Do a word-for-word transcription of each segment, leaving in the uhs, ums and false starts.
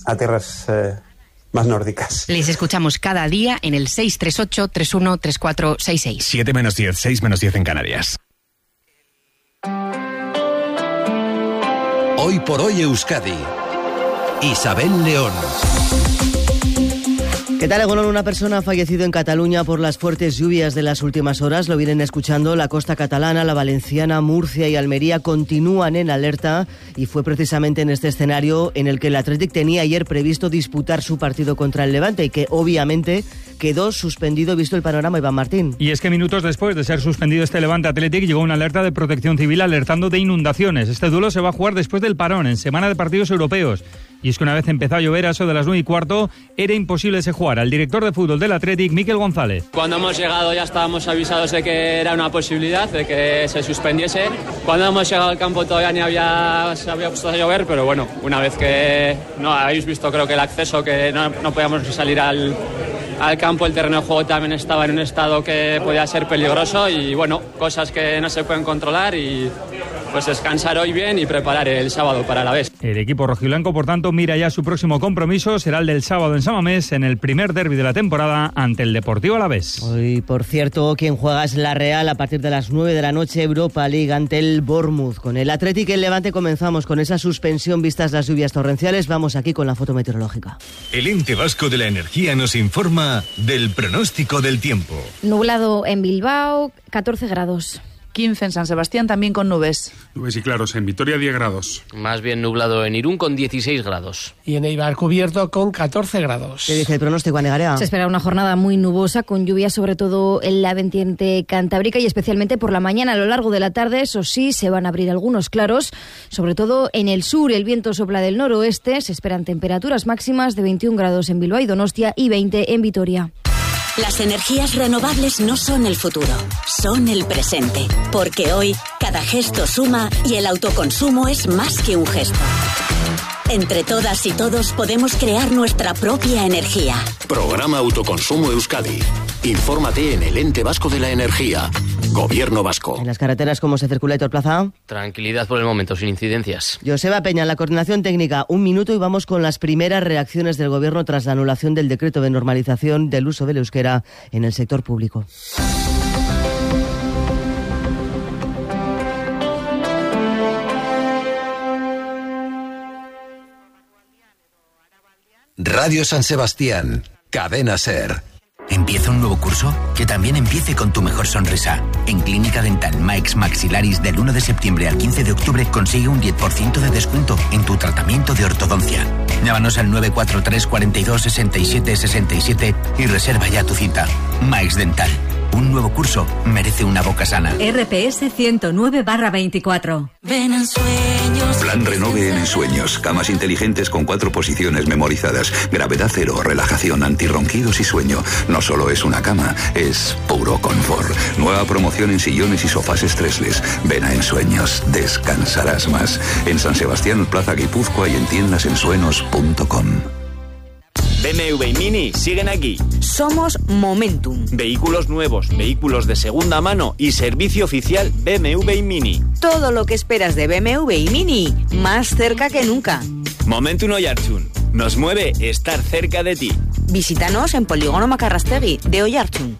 a tierras eh, más nórdicas. Les escuchamos cada día en el seis tres ocho, tres uno tres cuatro seis seis. siete menos diez, seis menos diez en Canarias. Hoy por hoy Euskadi. Isabel León. ¿Qué tal, Egunon? Una persona ha fallecido en Cataluña por las fuertes lluvias de las últimas horas. Lo vienen escuchando. La costa catalana, la valenciana, Murcia y Almería continúan en alerta, y fue precisamente en este escenario en el que el Athletic tenía ayer previsto disputar su partido contra el Levante y que obviamente quedó suspendido visto el panorama. Iván Martín. Y es que minutos después de ser suspendido este Levante Athletic llegó una alerta de Protección Civil alertando de inundaciones. Este duelo se va a jugar después del parón, en semana de partidos europeos. Y es que una vez empezó a llover a eso de las nueve y cuarto, era imposible se jugar. Al director de fútbol del Athletic, Miquel González. Cuando hemos llegado ya estábamos avisados de que era una posibilidad, de que se suspendiese. Cuando hemos llegado al campo todavía ni había, se había puesto a llover, pero bueno, una vez que no habéis visto creo que el acceso, que no, no podíamos salir al, al campo, el terreno de juego también estaba en un estado que podía ser peligroso y bueno, cosas que no se pueden controlar y pues descansar hoy bien y preparar el sábado para la vez. El equipo rojiblanco, por tanto, mira ya su próximo compromiso, será el del sábado en San Mamés, en el primer derbi de la temporada ante el Deportivo Alavés. Hoy, por cierto, quien juega es la Real a partir de las nueve de la noche, Europa League ante el Bournemouth. Con el Athletic y el Levante comenzamos con esa suspensión vistas las lluvias torrenciales. Vamos aquí con la foto meteorológica. El Ente Vasco de la Energía nos informa del pronóstico del tiempo. Nublado en Bilbao, catorce grados. quince en San Sebastián, también con nubes. Nubes y claros en Vitoria, diez grados. Más bien nublado en Irún con dieciséis grados. Y en Eibar cubierto con catorce grados. ¿Qué dice el pronóstico, Anegarea? Se espera una jornada muy nubosa, con lluvia sobre todo en la vertiente cantábrica y especialmente por la mañana. A lo largo de la tarde, eso sí, se van a abrir algunos claros, sobre todo en el sur. El viento sopla del noroeste. Se esperan temperaturas máximas de veintiún grados en Bilbao y Donostia y veinte en Vitoria. Las energías renovables no son el futuro, son el presente. Porque hoy, cada gesto suma y el autoconsumo es más que un gesto. Entre todas y todos podemos crear nuestra propia energía. Programa Autoconsumo Euskadi. Infórmate en el Ente Vasco de la Energía. Gobierno Vasco. En las carreteras, ¿cómo se circula, Héctor Plaza? Tranquilidad por el momento, sin incidencias. Joseba Peña, en la coordinación técnica. Un minuto y vamos con las primeras reacciones del Gobierno tras la anulación del decreto de normalización del uso del euskera en el sector público. Radio San Sebastián, Cadena SER. ¿Empieza un nuevo curso? Que también empiece con tu mejor sonrisa. En Clínica Dental Maix Maxilaris, del uno de septiembre al quince de octubre, consigue un diez por ciento de descuento en tu tratamiento de ortodoncia. Llámanos al nueve cuatro tres, cuarenta y dos, sesenta y siete sesenta y siete y reserva ya tu cita. Maix Dental. Un nuevo curso merece una boca sana. R P S ciento nueve barra veinticuatro. Ven en sueños. Plan Renove en Ensueños. Camas inteligentes con cuatro posiciones memorizadas. Gravedad cero, relajación, antirronquidos y sueño. No solo es una cama, es puro confort. Nueva promoción en sillones y sofás estresles. Ven a Ensueños. Descansarás más. En San Sebastián, Plaza Guipúzcoa y en tiendas ensuenos punto com. B M W y Mini siguen aquí. Somos Momentum. Vehículos nuevos, vehículos de segunda mano y servicio oficial B M W y Mini. Todo lo que esperas de B M W y Mini, más cerca que nunca. Momentum Oiartzun. Nos mueve estar cerca de ti. Visítanos en Polígono Macarrastegui de Oiartzun.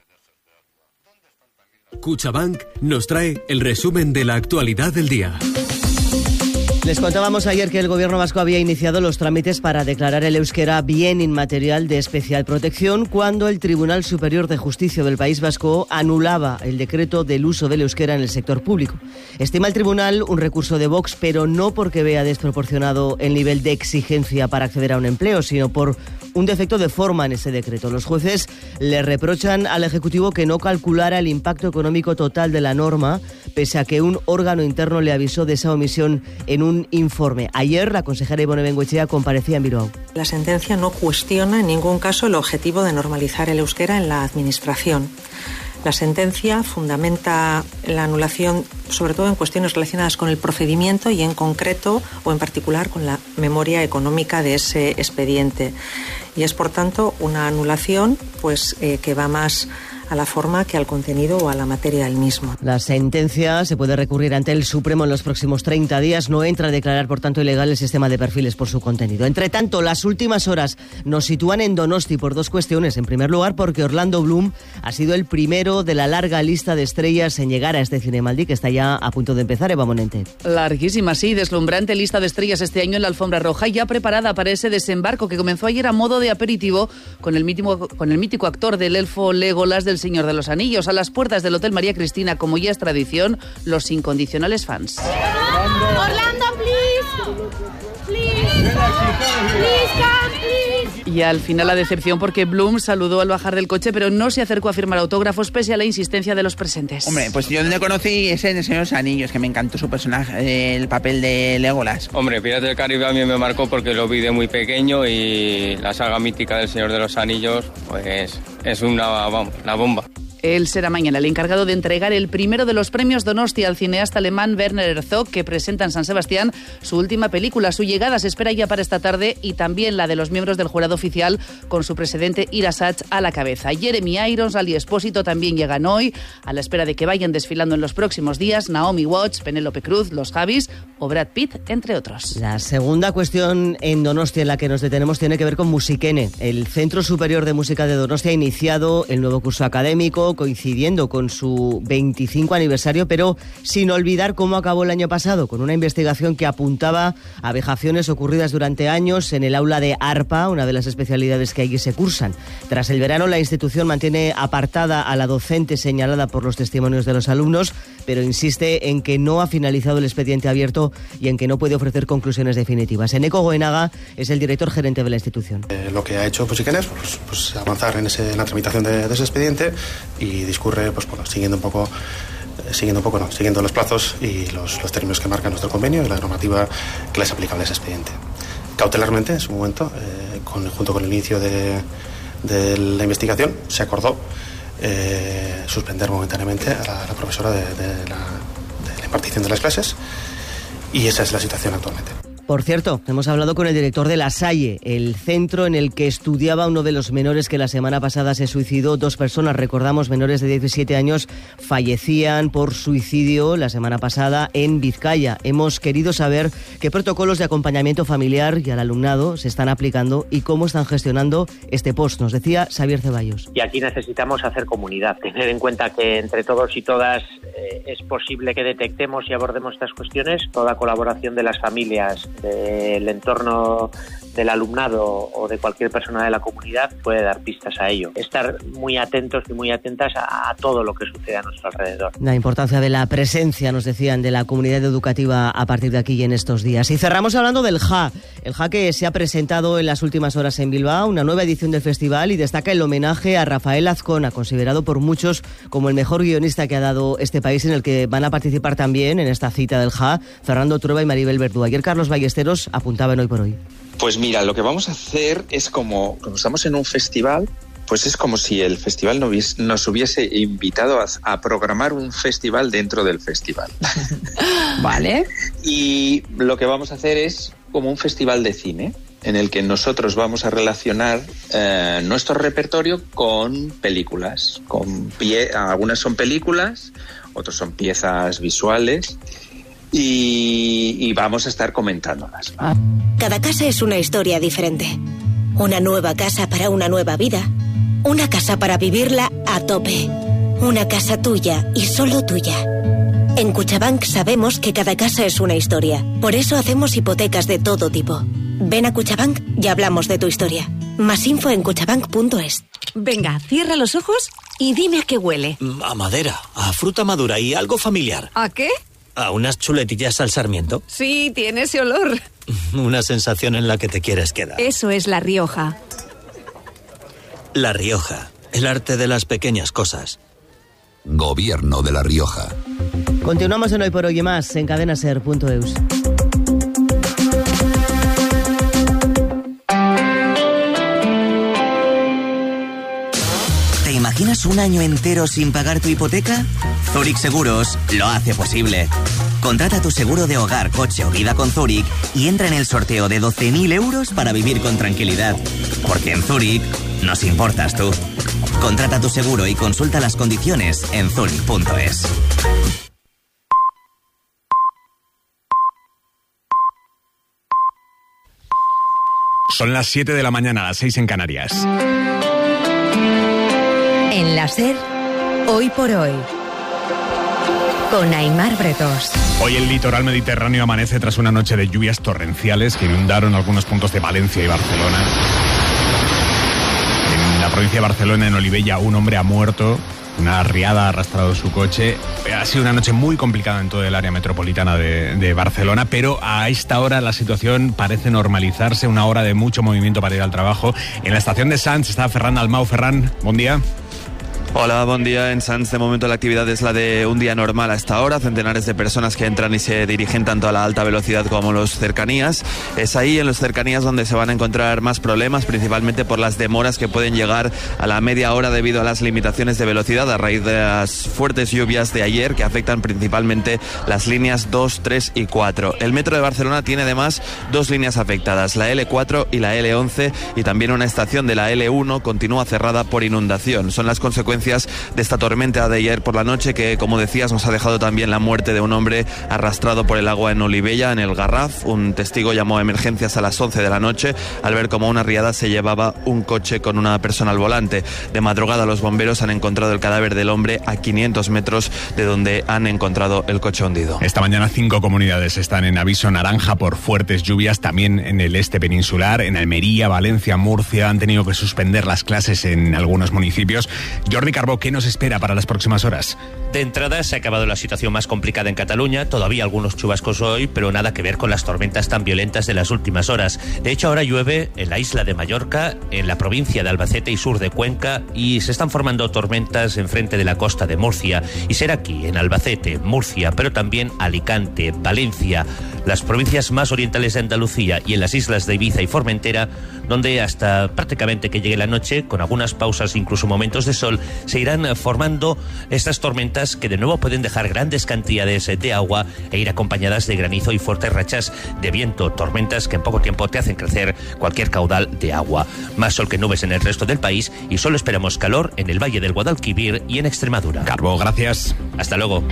Cuchabank nos trae el resumen de la actualidad del día. Les contábamos ayer que el Gobierno vasco había iniciado los trámites para declarar el euskera bien inmaterial de especial protección cuando el Tribunal Superior de Justicia del País Vasco anulaba el decreto del uso del euskera en el sector público. Estima el tribunal un recurso de Vox, pero no porque vea desproporcionado el nivel de exigencia para acceder a un empleo, sino por un defecto de forma en ese decreto. Los jueces le reprochan al Ejecutivo que no calculara el impacto económico total de la norma, pese a que un órgano interno le avisó de esa omisión en un informe. Ayer la consejera Ibone Bengoechea comparecía en Bilbao. La sentencia no cuestiona en ningún caso el objetivo de normalizar el euskera en la administración. La sentencia fundamenta la anulación sobre todo en cuestiones relacionadas con el procedimiento y en concreto o en particular con la memoria económica de ese expediente. Y es por tanto una anulación pues, eh, que va más a la forma que al contenido o a la materia del mismo. La sentencia se puede recurrir ante el Supremo en los próximos treinta días. No entra a declarar, por tanto, ilegal el sistema de perfiles por su contenido. Entre tanto, las últimas horas nos sitúan en Donosti por dos cuestiones. En primer lugar, porque Orlando Bloom ha sido el primero de la larga lista de estrellas en llegar a este Cinemaldi, que está ya a punto de empezar. Eva Monente. Larguísima, sí, deslumbrante lista de estrellas este año en la alfombra roja, y ya preparada para ese desembarco que comenzó ayer a modo de aperitivo con el mítico, con el mítico actor del elfo Legolas del Señor de los Anillos. A las puertas del Hotel María Cristina, como ya es tradición, los incondicionales fans. Orlando, please. Please. Please, come, please. Y al final la decepción, porque Bloom saludó al bajar del coche, pero no se acercó a firmar autógrafos pese a la insistencia de los presentes. Hombre, pues yo donde conocí es en El Señor de los Anillos, que me encantó su personaje, el papel de Legolas. Hombre, Piratas del Caribe a mí me marcó porque lo vi de muy pequeño, y la saga mítica del Señor de los Anillos, pues es una, vamos, una bomba. Él será mañana el encargado de entregar el primero de los premios Donosti al cineasta alemán Werner Herzog, que presenta en San Sebastián su última película. Su llegada se espera ya para esta tarde, y también la de los miembros del jurado oficial, con su presidente Ira Sachs a la cabeza. Jeremy Irons, Ali Espósito también llegan hoy, a la espera de que vayan desfilando en los próximos días Naomi Watts, Penélope Cruz, los Javis o Brad Pitt, entre otros. La segunda cuestión en Donosti en la que nos detenemos tiene que ver con Musikene. El Centro Superior de Música de Donosti ha iniciado el nuevo curso académico, coincidiendo con su veinticinco aniversario, pero sin olvidar cómo acabó el año pasado, con una investigación que apuntaba a vejaciones ocurridas durante años en el aula de arpa, una de las especialidades que allí se cursan. Tras el verano, la institución mantiene apartada a la docente señalada por los testimonios de los alumnos, pero insiste en que no ha finalizado el expediente abierto y en que no puede ofrecer conclusiones definitivas. Eneco Goenaga es el director gerente de la institución. Eh, lo que ha hecho Musikene es pues, pues, avanzar en, ese, en la tramitación de, de ese expediente, y discurre pues bueno, siguiendo un poco eh, siguiendo un poco no, siguiendo los plazos y los, los términos que marca nuestro convenio y la normativa que le es aplicable a ese expediente. Cautelarmente, en su momento, eh, con, junto con el inicio de, de la investigación, se acordó eh, suspender momentáneamente a la, a la profesora de, de, la, de la impartición de las clases, y esa es la situación actualmente. Por cierto, hemos hablado con el director de La Salle, el centro en el que estudiaba uno de los menores que la semana pasada se suicidó. Dos personas, recordamos, menores de diecisiete años, fallecían por suicidio la semana pasada en Vizcaya. Hemos querido saber qué protocolos de acompañamiento familiar y al alumnado se están aplicando y cómo están gestionando este post, nos decía Xavier Ceballos. Y aquí necesitamos hacer comunidad, tener en cuenta que entre todos y todas eh, es posible que detectemos y abordemos estas cuestiones. Toda colaboración de las familias, del entorno del alumnado o de cualquier persona de la comunidad puede dar pistas a ello. Estar muy atentos y muy atentas a, a todo lo que sucede a nuestro alrededor. La importancia de la presencia, nos decían, de la comunidad educativa a partir de aquí y en estos días. Y cerramos hablando del J A. El J A que se ha presentado en las últimas horas en Bilbao, una nueva edición del festival, y destaca el homenaje a Rafael Azcona, considerado por muchos como el mejor guionista que ha dado este país, en el que van a participar también en esta cita del J A Fernando Trueba y Maribel Verdú. Ayer Carlos Ballesteros apuntaba en Hoy por Hoy. Pues mira, lo que vamos a hacer es como, como estamos en un festival, pues es como si el festival no hubiese, nos hubiese invitado a, a programar un festival dentro del festival. Vale. Y lo que vamos a hacer es como un festival de cine, en el que nosotros vamos a relacionar eh, nuestro repertorio con películas. Con pie, algunas son películas, otras son piezas visuales. Y, y vamos a estar comentándolas. Cada casa es una historia diferente. Una nueva casa para una nueva vida. Una casa para vivirla a tope. Una casa tuya y solo tuya. En Cuchabank sabemos que cada casa es una historia. Por eso hacemos hipotecas de todo tipo. Ven a Cuchabank y hablamos de tu historia. Más info en cuchabank punto es. Venga, cierra los ojos y dime a qué huele. A madera, a fruta madura y algo familiar. ¿A qué? A unas chuletillas al sarmiento. Sí, tiene ese olor. Una sensación en la que te quieres quedar. Eso es La Rioja. La Rioja, el arte de las pequeñas cosas. Gobierno de La Rioja. Continuamos en Hoy por Hoy y más en cadena ser punto eus. ¿Te imaginas un año entero sin pagar tu hipoteca? Zurich Seguros lo hace posible. Contrata tu seguro de hogar, coche o vida con Zurich y entra en el sorteo de doce mil euros para vivir con tranquilidad. Porque en Zurich nos importas tú. Contrata tu seguro y consulta las condiciones en zurich punto es. Son las siete de la mañana, las seis en Canarias. En la SER, hoy por hoy, con Aimar Bretos. Hoy el litoral mediterráneo amanece tras una noche de lluvias torrenciales que inundaron algunos puntos de Valencia y Barcelona. En la provincia de Barcelona, en Olivella, un hombre ha muerto. Una riada ha arrastrado su coche. Ha sido una noche muy complicada en todo el área metropolitana de, de Barcelona, pero a esta hora la situación parece normalizarse, una hora de mucho movimiento para ir al trabajo. En la estación de Sants está Ferran Dalmau. Ferran, buen día. Hola, buen día. En Sants de momento la actividad es la de un día normal a esta hora. Centenares de personas que entran y se dirigen tanto a la alta velocidad como a los cercanías. Es ahí en los cercanías donde se van a encontrar más problemas, principalmente por las demoras que pueden llegar a la media hora debido a las limitaciones de velocidad a raíz de las fuertes lluvias de ayer que afectan principalmente las líneas dos, tres y cuatro. El metro de Barcelona tiene además dos líneas afectadas, la ele cuatro y la ele once, y también una estación de la ele uno continúa cerrada por inundación. Son las consecuencias de esta tormenta de ayer por la noche que, como decías, nos ha dejado también la muerte de un hombre arrastrado por el agua en Olivella, en el Garraf. Un testigo llamó a emergencias a las once de la noche al ver cómo una riada se llevaba un coche con una persona al volante. De madrugada los bomberos han encontrado el cadáver del hombre a quinientos metros de donde han encontrado el coche hundido. Esta mañana cinco comunidades están en aviso naranja por fuertes lluvias, también en el este peninsular, en Almería, Valencia, Murcia. Han tenido que suspender las clases en algunos municipios. Jordi Carbó, ¿qué nos espera para las próximas horas? De entrada se ha acabado la situación más complicada en Cataluña, todavía algunos chubascos hoy, pero nada que ver con las tormentas tan violentas de las últimas horas. De hecho, ahora llueve en la isla de Mallorca, en la provincia de Albacete y sur de Cuenca, y se están formando tormentas enfrente de la costa de Murcia, y será aquí, en Albacete, Murcia, pero también Alicante, Valencia, las provincias más orientales de Andalucía y en las islas de Ibiza y Formentera, donde hasta prácticamente que llegue la noche, con algunas pausas, incluso momentos de sol, se irán formando estas tormentas que de nuevo pueden dejar grandes cantidades de agua e ir acompañadas de granizo y fuertes rachas de viento, tormentas que en poco tiempo te hacen crecer cualquier caudal de agua. Más sol que nubes en el resto del país y solo esperamos calor en el Valle del Guadalquivir y en Extremadura. Carbó, gracias. Hasta luego.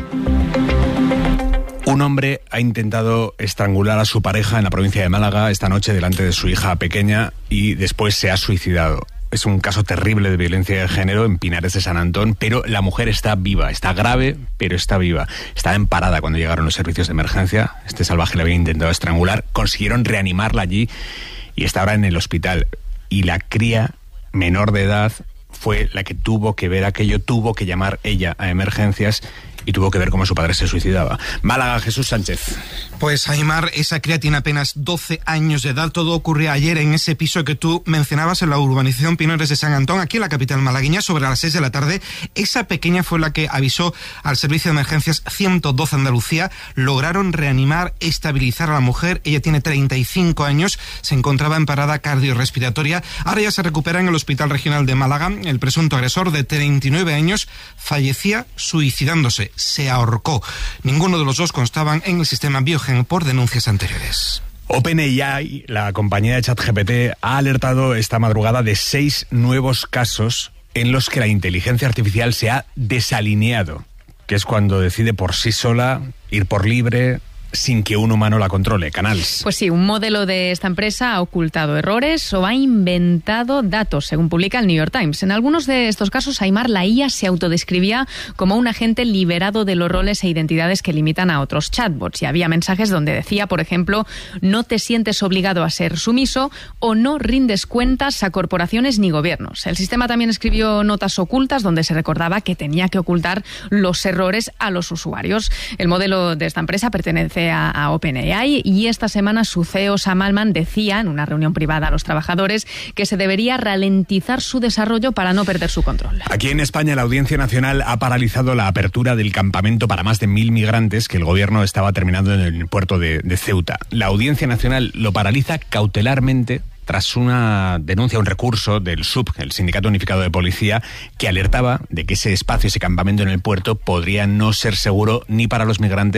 Un hombre ha intentado estrangular a su pareja en la provincia de Málaga esta noche delante de su hija pequeña y después se ha suicidado. Es un caso terrible de violencia de género en Pinares de San Antón, pero la mujer está viva, está grave, pero está viva. Estaba en parada cuando llegaron los servicios de emergencia. Este salvaje la había intentado estrangular, consiguieron reanimarla allí y está ahora en el hospital. Y la cría menor de edad fue la que tuvo que ver aquello, tuvo que llamar ella a emergencias y tuvo que ver cómo su padre se suicidaba. Málaga, Jesús Sánchez. Pues Aimar, esa cría tiene apenas doce años de edad. Todo ocurrió ayer en ese piso que tú mencionabas en la urbanización Pinares de San Antón, aquí en la capital malagueña, sobre las seis de la tarde. Esa pequeña fue la que avisó al servicio de emergencias ciento doce Andalucía. Lograron reanimar, estabilizar a la mujer. Ella tiene treinta y cinco años, se encontraba en parada cardiorrespiratoria. Ahora ya se recupera en el Hospital Regional de Málaga. El presunto agresor, de treinta y nueve años, fallecía suicidándose. Se ahorcó. Ninguno de los dos constaban en el sistema Biogen por denuncias anteriores. OpenAI, la compañía de ChatGPT, ha alertado esta madrugada de seis nuevos casos en los que la inteligencia artificial se ha desalineado, que es cuando decide por sí sola ir por libre, sin que un humano la controle. Canals. Pues sí, un modelo de esta empresa ha ocultado errores o ha inventado datos, según publica el New York Times. En algunos de estos casos, Aimar, la I A se autodescribía como un agente liberado de los roles e identidades que limitan a otros chatbots. Y había mensajes donde decía, por ejemplo, no te sientes obligado a ser sumiso o no rindes cuentas a corporaciones ni gobiernos. El sistema también escribió notas ocultas donde se recordaba que tenía que ocultar los errores a los usuarios. El modelo de esta empresa pertenece a, a OpenAI y esta semana su C E O Sam Altman decía en una reunión privada a los trabajadores que se debería ralentizar su desarrollo para no perder su control. Aquí en España la Audiencia Nacional ha paralizado la apertura del campamento para más de mil migrantes que el gobierno estaba terminando en el puerto de, de Ceuta. La Audiencia Nacional lo paraliza cautelarmente tras una denuncia, un recurso del S U P, el Sindicato Unificado de Policía, que alertaba de que ese espacio, ese campamento en el puerto, podría no ser seguro ni para los migrantes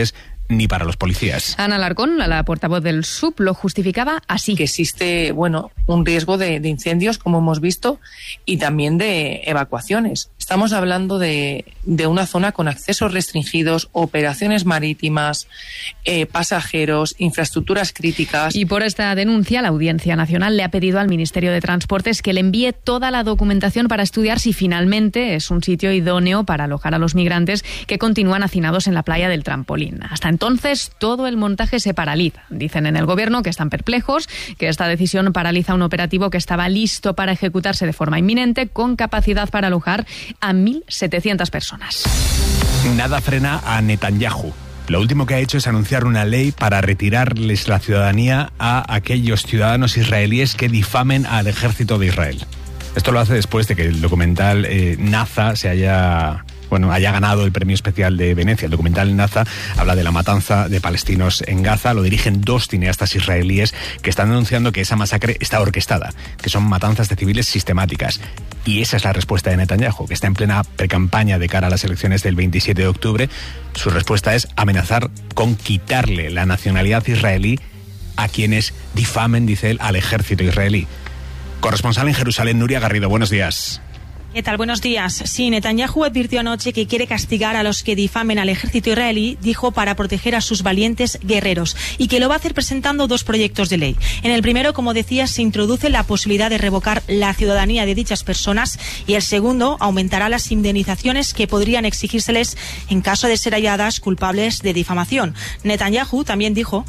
ni para los policías. Ana Alarcón, la portavoz del S U P, lo justificaba así. Que existe, bueno, un riesgo de, de incendios, como hemos visto, y también de evacuaciones. Estamos hablando de, de una zona con accesos restringidos, operaciones marítimas, eh, pasajeros, infraestructuras críticas. Y por esta denuncia, la Audiencia Nacional le ha pedido al Ministerio de Transportes que le envíe toda la documentación para estudiar si finalmente es un sitio idóneo para alojar a los migrantes que continúan hacinados en la playa del Trampolín. Hasta entonces, todo el montaje se paraliza. Dicen en el Gobierno que están perplejos, que esta decisión paraliza un operativo que estaba listo para ejecutarse de forma inminente, con capacidad para alojar a mil setecientas personas. Nada frena a Netanyahu. Lo último que ha hecho es anunciar una ley para retirarles la ciudadanía a aquellos ciudadanos israelíes que difamen al ejército de Israel. Esto lo hace después de que el documental eh, Naza se haya... Bueno, haya ganado el premio especial de Venecia. El documental Naza habla de la matanza de palestinos en Gaza. Lo dirigen dos cineastas israelíes que están denunciando que esa masacre está orquestada, que son matanzas de civiles sistemáticas. Y esa es la respuesta de Netanyahu, que está en plena precampaña de cara a las elecciones del veintisiete de octubre. Su respuesta es amenazar con quitarle la nacionalidad israelí a quienes difamen, dice él, al ejército israelí. Corresponsal en Jerusalén, Nuria Garrido, buenos días. ¿Qué tal? Buenos días. Sí, Netanyahu advirtió anoche que quiere castigar a los que difamen al ejército israelí, dijo, para proteger a sus valientes guerreros, y que lo va a hacer presentando dos proyectos de ley. En el primero, como decía, se introduce la posibilidad de revocar la ciudadanía de dichas personas, y el segundo aumentará las indemnizaciones que podrían exigírseles en caso de ser halladas culpables de difamación. Netanyahu también dijo: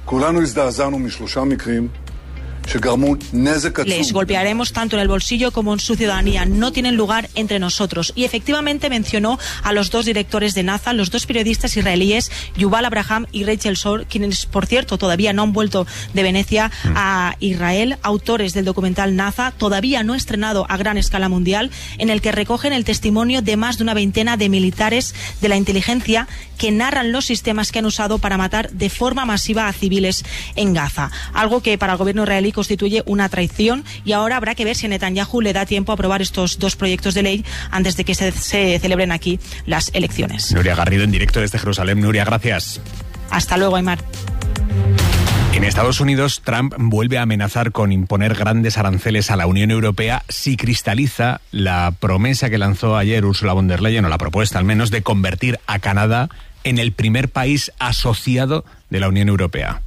les golpearemos tanto en el bolsillo como en su ciudadanía. No tienen lugar entre nosotros. Y efectivamente mencionó a los dos directores de Naza, los dos periodistas israelíes, Yuval Abraham y Rachel Shor, quienes, por cierto, todavía no han vuelto de Venecia a Israel, autores del documental Naza, todavía no estrenado a gran escala mundial, en el que recogen el testimonio de más de una veintena de militares de la inteligencia que narran los sistemas que han usado para matar de forma masiva a civiles en Gaza. Algo que para el gobierno israelí constituye una traición, y ahora habrá que ver si a Netanyahu le da tiempo a aprobar estos dos proyectos de ley antes de que se, se celebren aquí las elecciones. Nuria Garrido en directo desde Jerusalén. Nuria, gracias. Hasta luego, Aymar. En Estados Unidos, Trump vuelve a amenazar con imponer grandes aranceles a la Unión Europea si cristaliza la promesa que lanzó ayer Ursula von der Leyen, o la propuesta al menos, de convertir a Canadá en el primer país asociado de la Unión Europea.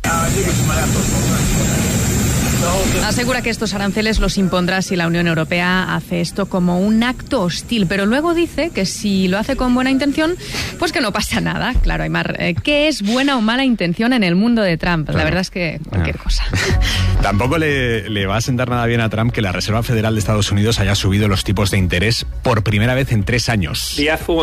Asegura que estos aranceles los impondrá si la Unión Europea hace esto como un acto hostil, pero luego dice que si lo hace con buena intención, pues que no pasa nada. Claro, Aymar, ¿qué es buena o mala intención en el mundo de Trump? La verdad es que cualquier cosa. Tampoco le, le va a sentar nada bien a Trump que la Reserva Federal de Estados Unidos haya subido los tipos de interés por primera vez en tres años.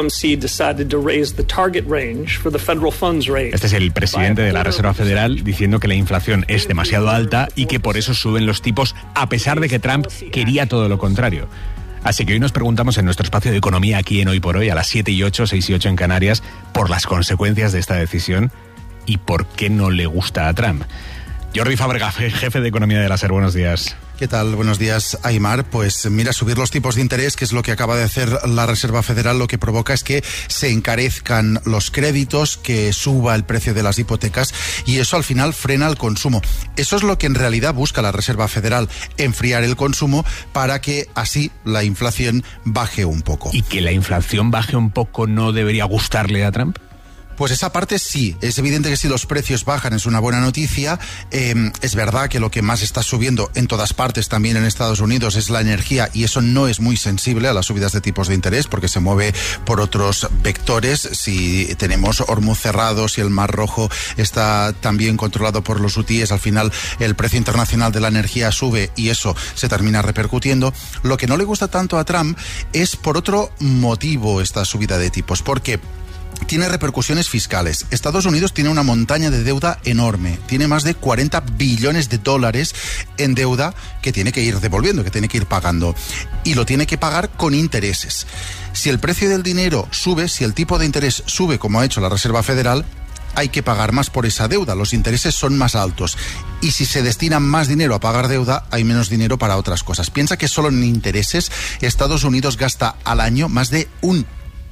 Este es el presidente de la Reserva Federal diciendo que la inflación es demasiado alta y que por eso suben los tipos, a pesar de que Trump quería todo lo contrario. Así que hoy nos preguntamos en nuestro espacio de economía aquí en Hoy por Hoy, a las siete y ocho, seis y ocho en Canarias, por las consecuencias de esta decisión y por qué no le gusta a Trump. Jordi Fábrega, jefe de economía de la SER, buenos días. ¿Qué tal? Buenos días, Aymar. Pues mira, subir los tipos de interés, que es lo que acaba de hacer la Reserva Federal, lo que provoca es que se encarezcan los créditos, que suba el precio de las hipotecas, y eso al final frena el consumo. Eso es lo que en realidad busca la Reserva Federal, enfriar el consumo para que así la inflación baje un poco. ¿Y que la inflación baje un poco no debería gustarle a Trump? Pues esa parte sí, es evidente que si los precios bajan es una buena noticia. Eh, es verdad que lo que más está subiendo en todas partes, también en Estados Unidos, es la energía, y eso no es muy sensible a las subidas de tipos de interés porque se mueve por otros vectores. Si tenemos Hormuz cerrado, si el Mar Rojo está también controlado por los hutíes, al final el precio internacional de la energía sube y eso se termina repercutiendo. Lo que no le gusta tanto a Trump es por otro motivo esta subida de tipos, porque tiene repercusiones fiscales. Estados Unidos tiene una montaña de deuda enorme. Tiene más de cuarenta billones de dólares en deuda que tiene que ir devolviendo, que tiene que ir pagando. Y lo tiene que pagar con intereses. Si el precio del dinero sube, si el tipo de interés sube, como ha hecho la Reserva Federal, hay que pagar más por esa deuda. Los intereses son más altos. Y si se destina más dinero a pagar deuda, hay menos dinero para otras cosas. Piensa que solo en intereses Estados Unidos gasta al año más de un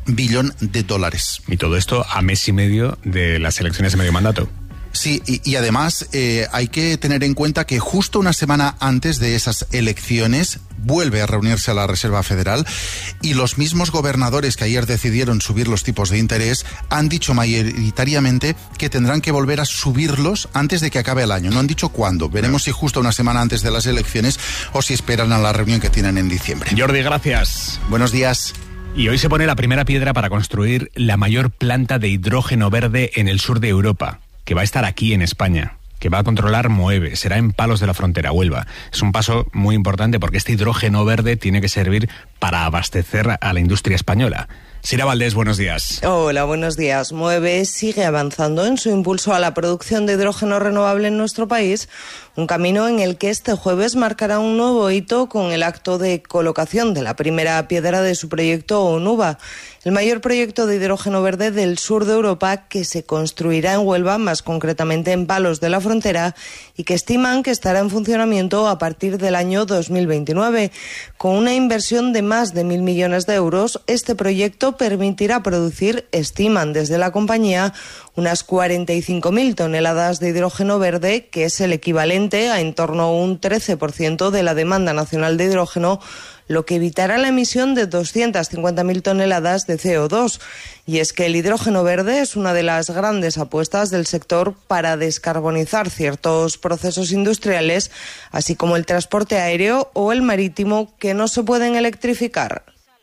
billón de dólares. Y todo esto a mes y medio de las elecciones de medio mandato. Sí, y, y además eh, hay que tener en cuenta que justo una semana antes de esas elecciones vuelve a reunirse a la Reserva Federal y los mismos gobernadores que ayer decidieron subir los tipos de interés han dicho mayoritariamente que tendrán que volver a subirlos antes de que acabe el año. No han dicho cuándo. Veremos si justo una semana antes de las elecciones o si esperan a la reunión que tienen en diciembre. Jordi, gracias. Buenos días. Y hoy se pone la primera piedra para construir la mayor planta de hidrógeno verde en el sur de Europa, que va a estar aquí en España, que va a controlar Moeve, será en Palos de la Frontera, Huelva. Es un paso muy importante porque este hidrógeno verde tiene que servir para abastecer a la industria española. Sira Valdés, buenos días. Hola, buenos días. Moeve sigue avanzando en su impulso a la producción de hidrógeno renovable en nuestro país, un camino en el que este jueves marcará un nuevo hito con el acto de colocación de la primera piedra de su proyecto ONUVA, el mayor proyecto de hidrógeno verde del sur de Europa que se construirá en Huelva, más concretamente en Palos de la Frontera, y que estiman que estará en funcionamiento a partir del año dos mil veintinueve. Con una inversión de más de mil millones de euros, este proyecto permitirá producir, estiman desde la compañía, unas cuarenta y cinco mil toneladas de hidrógeno verde, que es el equivalente a en torno a un trece por ciento de la demanda nacional de hidrógeno, lo que evitará la emisión de doscientas cincuenta mil toneladas de C O dos. Y es que el hidrógeno verde es una de las grandes apuestas del sector para descarbonizar ciertos procesos industriales, así como el transporte aéreo o el marítimo, que no se pueden electrificar.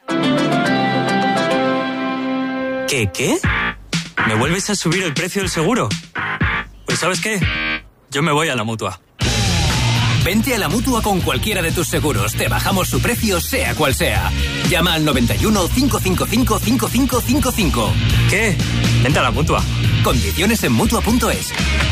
¿Qué, qué? ¿Me vuelves a subir el precio del seguro? Pues ¿sabes qué? Yo me voy a la Mutua. Vente a la Mutua con cualquiera de tus seguros. Te bajamos su precio, sea cual sea. Llama al noventa y uno, cinco cinco cinco, cinco cinco cinco cinco. ¿Qué? Vente a la Mutua. Condiciones en Mutua punto es.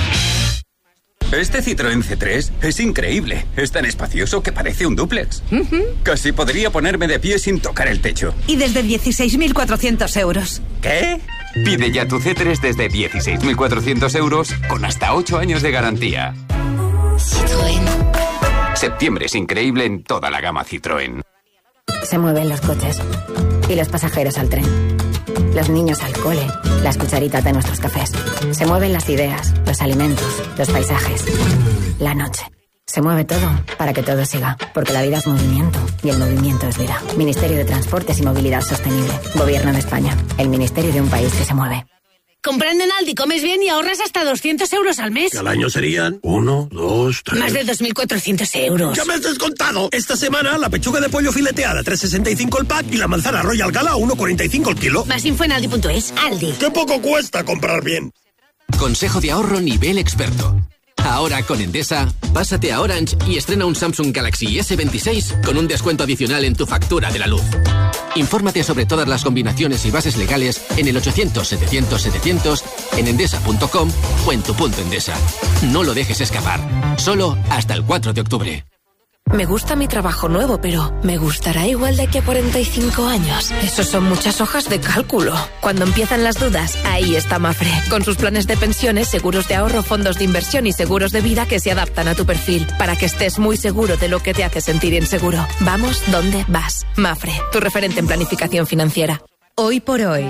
Este Citroën C tres es increíble. Es tan espacioso que parece un dúplex. Uh-huh. Casi podría ponerme de pie sin tocar el techo. Y desde dieciséis mil cuatrocientos euros. ¿Qué? Pide ya tu C tres desde dieciséis mil cuatrocientos euros con hasta ocho años de garantía. Citroën. Septiembre es increíble en toda la gama Citroën. Se mueven los coches y los pasajeros al tren, los niños al cole, las cucharitas de nuestros cafés. Se mueven las ideas, los alimentos, los paisajes, la noche. Se mueve todo para que todo siga, porque la vida es movimiento y el movimiento es vida. Ministerio de Transportes y Movilidad Sostenible. Gobierno de España. El ministerio de un país que se mueve. Comprando en Aldi comes bien y ahorras hasta doscientos euros al mes. Que al año serían uno, dos, tres... Más de dos mil cuatrocientos euros. ¡Ya me has descontado! Esta semana la pechuga de pollo fileteada a tres sesenta y cinco el pack y la manzana Royal Gala a uno cuarenta y cinco el kilo. Más info en Aldi punto es. Aldi. ¡Qué poco cuesta comprar bien! Consejo de ahorro nivel experto. Ahora con Endesa, pásate a Orange y estrena un Samsung Galaxy ese veintiséis con un descuento adicional en tu factura de la luz. Infórmate sobre todas las combinaciones y bases legales en el ochocientos, setecientos, setecientos, en endesa punto com o en tu punto Endesa. No lo dejes escapar. Solo hasta el cuatro de octubre. Me gusta mi trabajo nuevo, pero ¿me gustará igual de aquí a cuarenta y cinco años? Eso son muchas hojas de cálculo. Cuando empiezan las dudas, ahí está Mafre. Con sus planes de pensiones, seguros de ahorro, fondos de inversión y seguros de vida que se adaptan a tu perfil, para que estés muy seguro de lo que te hace sentir inseguro. Vamos donde vas. Mafre, tu referente en planificación financiera. Hoy por hoy.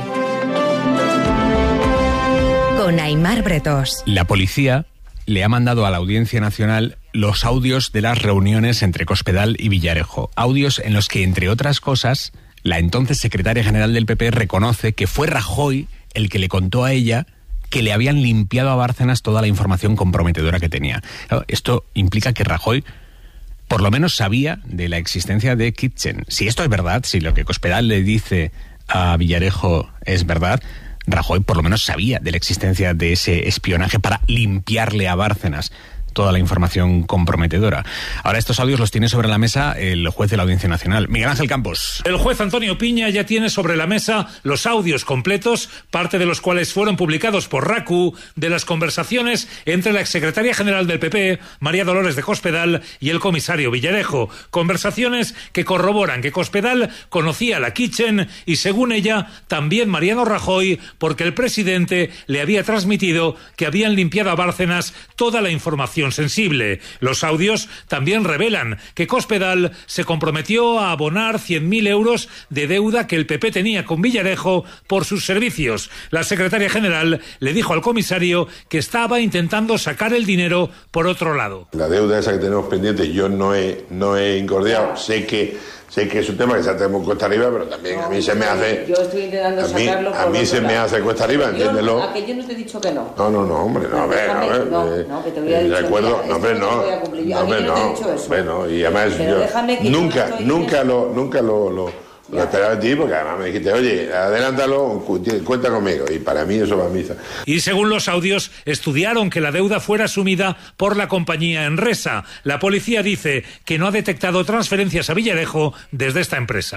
Con Aimar Bretos. La policía le ha mandado a la Audiencia Nacional los audios de las reuniones entre Cospedal y Villarejo. Audios en los que, entre otras cosas, la entonces secretaria general del P P reconoce que fue Rajoy el que le contó a ella que le habían limpiado a Bárcenas toda la información comprometedora que tenía. Esto implica que Rajoy por lo menos sabía de la existencia de Kitchen. Si esto es verdad, si lo que Cospedal le dice a Villarejo es verdad, Rajoy por lo menos sabía de la existencia de ese espionaje para limpiarle a Bárcenas toda la información comprometedora. Ahora estos audios los tiene sobre la mesa el juez de la Audiencia Nacional, Miguel Ángel Campos. El juez Antonio Piña ya tiene sobre la mesa los audios completos, parte de los cuales fueron publicados por RACU, de las conversaciones entre la exsecretaria general del P P, María Dolores de Cospedal, y el comisario Villarejo. Conversaciones que corroboran que Cospedal conocía la Kitchen y, según ella, también Mariano Rajoy, porque el presidente le había transmitido que habían limpiado a Bárcenas toda la información información sensible. Los audios también revelan que Cospedal se comprometió a abonar cien mil euros de deuda que el P P tenía con Villarejo por sus servicios. La secretaria general le dijo al comisario que estaba intentando sacar el dinero por otro lado. La deuda esa que tenemos pendiente yo no he, no he incordiado. Sé que Sé que es un tema que se tenemos cuesta arriba, pero también no, a mí se me hace... Yo estoy intentando a mí, sacarlo por A mí se lado. me hace cuesta arriba, entiéndelo. A que yo no te he dicho que no. No, no, no, hombre, no, a ver, a ver. No, no, que te voy a decir... Recuerdo, no, hombre, no. No, hombre, no. Bueno, y además yo nunca, no nunca lo, nunca lo... lo Lo esperaba de ti porque además me dijiste, oye, adelántalo, cuenta conmigo. Y para mí eso va a misa. Y según los audios, estudiaron que la deuda fuera asumida por la compañía Enresa. La policía dice que no ha detectado transferencias a Villarejo desde esta empresa.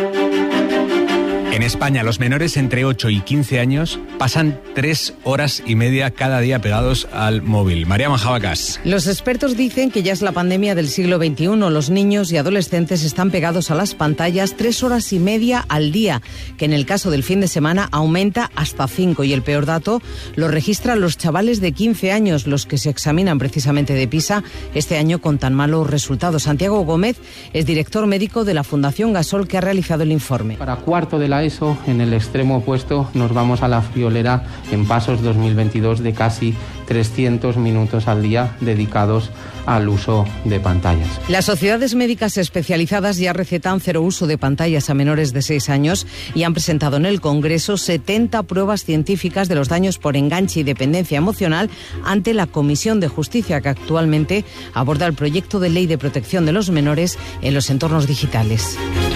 En España, los menores entre ocho y quince años pasan tres horas y media cada día pegados al móvil. María Majabacas. Los expertos dicen que ya es la pandemia del siglo veintiuno. Los niños y adolescentes están pegados a las pantallas tres horas y media al día, que en el caso del fin de semana aumenta hasta cinco. Y el peor dato lo registran los chavales de quince años, los que se examinan precisamente de PISA este año con tan malos resultados. Santiago Gómez es director médico de la Fundación Gasol, que ha realizado el informe. Para cuarto de la ESO, en el extremo opuesto, nos vamos a la friolera en Pasos dos mil veintidós de casi trescientos minutos al día dedicados al uso de pantallas. Las sociedades médicas especializadas ya recetan cero uso de pantallas a menores de seis años y han presentado en el Congreso setenta pruebas científicas de los daños por enganche y dependencia emocional ante la Comisión de Justicia, que actualmente aborda el proyecto de ley de protección de los menores en los entornos digitales.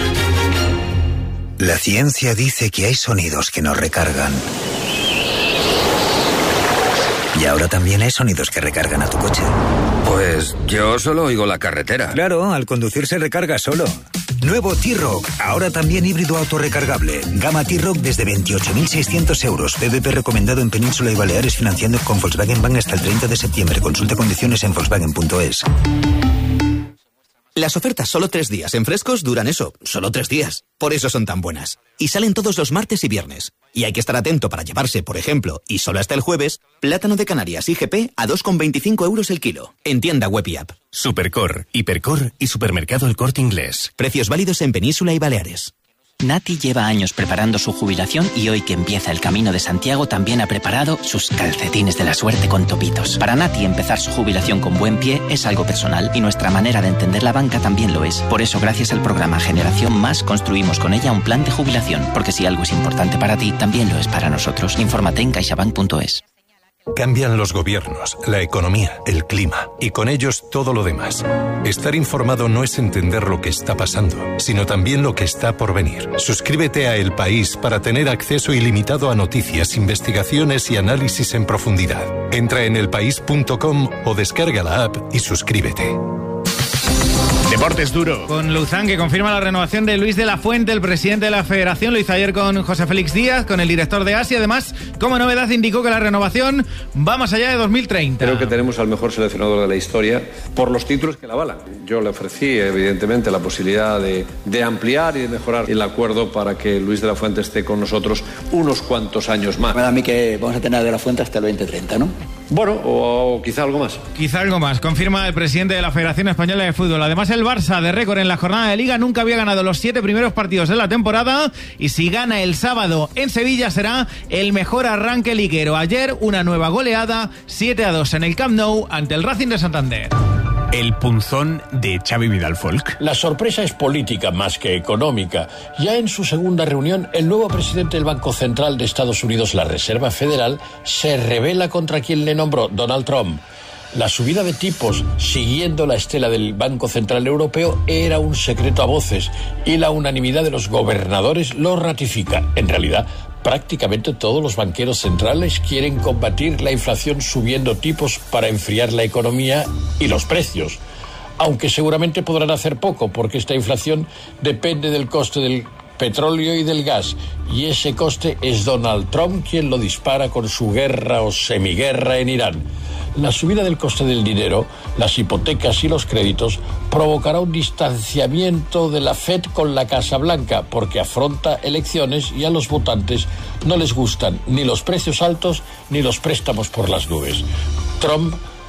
La ciencia dice que hay sonidos que nos recargan. Y ahora también hay sonidos que recargan a tu coche. Pues yo solo oigo la carretera. Claro, al conducir se recarga solo. Nuevo T-Rock, ahora también híbrido autorrecargable. Gama T-Rock desde veintiocho mil seiscientos euros. P V P recomendado en Península y Baleares, financiando con Volkswagen Bank hasta el treinta de septiembre. Consulta condiciones en volkswagen punto es. Las ofertas solo tres días en Frescos duran eso, solo tres días. Por eso son tan buenas. Y salen todos los martes y viernes. Y hay que estar atento para llevarse, por ejemplo, y solo hasta el jueves, plátano de Canarias I G P a dos con veinticinco euros el kilo. En tienda web y app. Supercor, Hipercor y Supermercado El Corte Inglés. Precios válidos en Península y Baleares. Nati lleva años preparando su jubilación y hoy que empieza el Camino de Santiago también ha preparado sus calcetines de la suerte con topitos. Para Nati empezar su jubilación con buen pie es algo personal y nuestra manera de entender la banca también lo es. Por eso gracias al programa Generación Más construimos con ella un plan de jubilación, porque si algo es importante para ti, también lo es para nosotros. Infórmate en caixabank punto es. Cambian los gobiernos, la economía, el clima y con ellos todo lo demás. Estar informado no es entender lo que está pasando, sino también lo que está por venir. Suscríbete a El País para tener acceso ilimitado a noticias, investigaciones y análisis en profundidad. Entra en elpaís punto com o descarga la app y suscríbete. Deportes duro. Con Luzán, que confirma la renovación de Luis de la Fuente, el presidente de la Federación. Lo hizo ayer con José Félix Díaz, con el director de Asia. Además, como novedad, indicó que la renovación va más allá de dos mil treinta. Creo que tenemos al mejor seleccionador de la historia por los títulos que la avalan. Yo le ofrecí, evidentemente, la posibilidad de, de ampliar y de mejorar el acuerdo para que Luis de la Fuente esté con nosotros unos cuantos años más. Bueno, a mí que vamos a tener a de la Fuente hasta el veinte treinta, ¿no? Bueno, o, o quizá algo más. Quizá algo más, confirma el presidente de la Federación Española de Fútbol. Además, el Barça, de récord en la jornada de Liga, nunca había ganado los siete primeros partidos de la temporada y si gana el sábado en Sevilla será el mejor arranque liguero. Ayer una nueva goleada, siete a dos en el Camp Nou ante el Racing de Santander. El punzón de Xavi Vidal Folk. La sorpresa es política más que económica. Ya en su segunda reunión, el nuevo presidente del Banco Central de Estados Unidos, la Reserva Federal, se rebela contra quien le nombró, Donald Trump. La subida de tipos, siguiendo la estela del Banco Central Europeo, era un secreto a voces y la unanimidad de los gobernadores lo ratifica. En realidad, prácticamente todos los banqueros centrales quieren combatir la inflación subiendo tipos para enfriar la economía y los precios. Aunque seguramente podrán hacer poco, porque esta inflación depende del coste del petróleo y del gas, y ese coste es Donald Trump quien lo dispara con su guerra o semiguerra en Irán. La subida del coste del dinero, las hipotecas y los créditos provocará un distanciamiento de la Fed con la Casa Blanca, porque afronta elecciones y a los votantes no les gustan ni los precios altos ni los préstamos por las nubes. Trump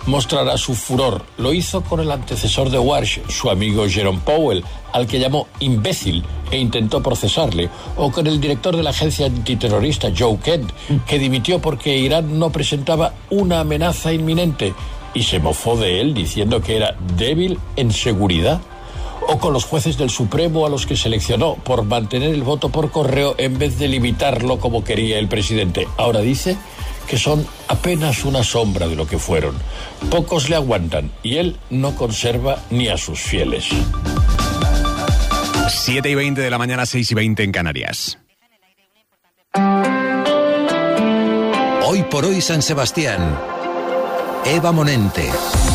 mostrará su furor. Lo hizo con el antecesor de Walsh, su amigo Jerome Powell, al que llamó imbécil e intentó procesarle, o con el director de la agencia antiterrorista Joe Kent, que dimitió porque Irán no presentaba una amenaza inminente y se mofó de él diciendo que era débil en seguridad. O con los jueces del Supremo a los que seleccionó por mantener el voto por correo en vez de limitarlo como quería el presidente. Ahora dice que son apenas una sombra de lo que fueron. Pocos le aguantan y él no conserva ni a sus fieles. siete y veinte de la mañana, seis y veinte en Canarias. Hoy por hoy San Sebastián. Eva Monente.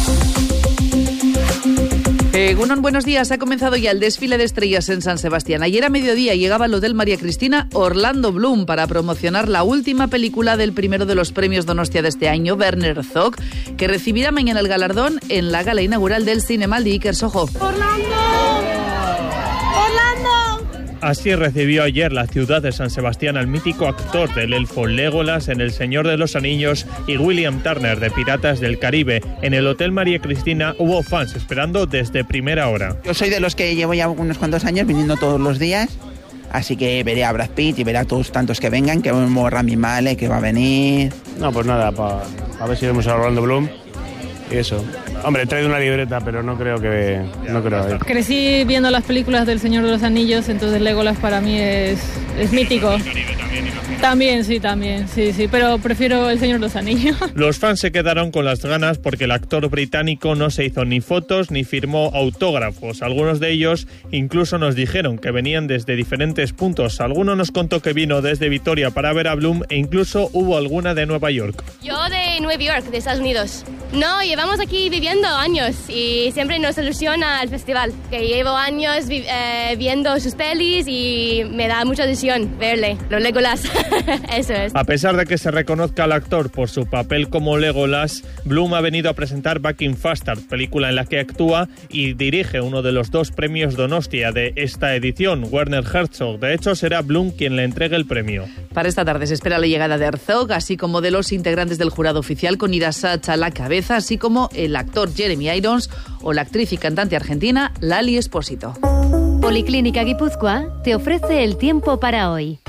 Eh, Gunon, buenos días. Ha comenzado ya el desfile de estrellas en San Sebastián. Ayer a mediodía llegaba al Hotel María Cristina Orlando Bloom para promocionar la última película del primero de los premios Donostia de este año, Werner Herzog, que recibirá mañana el galardón en la gala inaugural del Cinemaldi Iker Sojo. ¡Orlando! ¡Orlando! Así recibió ayer la ciudad de San Sebastián al mítico actor del elfo Legolas en El Señor de los Anillos y William Turner de Piratas del Caribe. En el Hotel María Cristina hubo fans esperando desde primera hora. Yo soy de los que llevo ya unos cuantos años viniendo todos los días, así que veré a Brad Pitt y veré a todos tantos que vengan, que vemos a Rami Malek, que va a venir. No, pues nada, pa, a ver si vemos a Orlando Bloom. Y eso. Hombre, he traído una libreta, pero no creo que... No creo. Crecí viendo las películas del Señor de los Anillos, entonces Legolas para mí es, es mítico. También, sí, también, sí, sí, pero prefiero El Señor de los Anillos. Los fans se quedaron con las ganas porque el actor británico no se hizo ni fotos ni firmó autógrafos. Algunos de ellos incluso nos dijeron que venían desde diferentes puntos. Alguno nos contó que vino desde Vitoria para ver a Bloom e incluso hubo alguna de Nueva York. Yo de Nueva York, de Estados Unidos. No, llevamos aquí viviendo años y siempre nos ilusiona el festival. Que llevo años vi- eh, viendo sus pelis y me da mucha ilusión verle, los Legolas. Eso es. A pesar de que se reconozca al actor por su papel como Legolas, Bloom ha venido a presentar Back in Faster, película en la que actúa y dirige uno de los dos premios Donostia de esta edición, Werner Herzog. De hecho, será Bloom quien le entregue el premio. Para esta tarde se espera la llegada de Herzog, así como de los integrantes del jurado oficial con Ira Sachs a la cabeza, así como el actor Jeremy Irons o la actriz y cantante argentina Lali Espósito. Policlínica Guipúzcoa te ofrece el tiempo para hoy.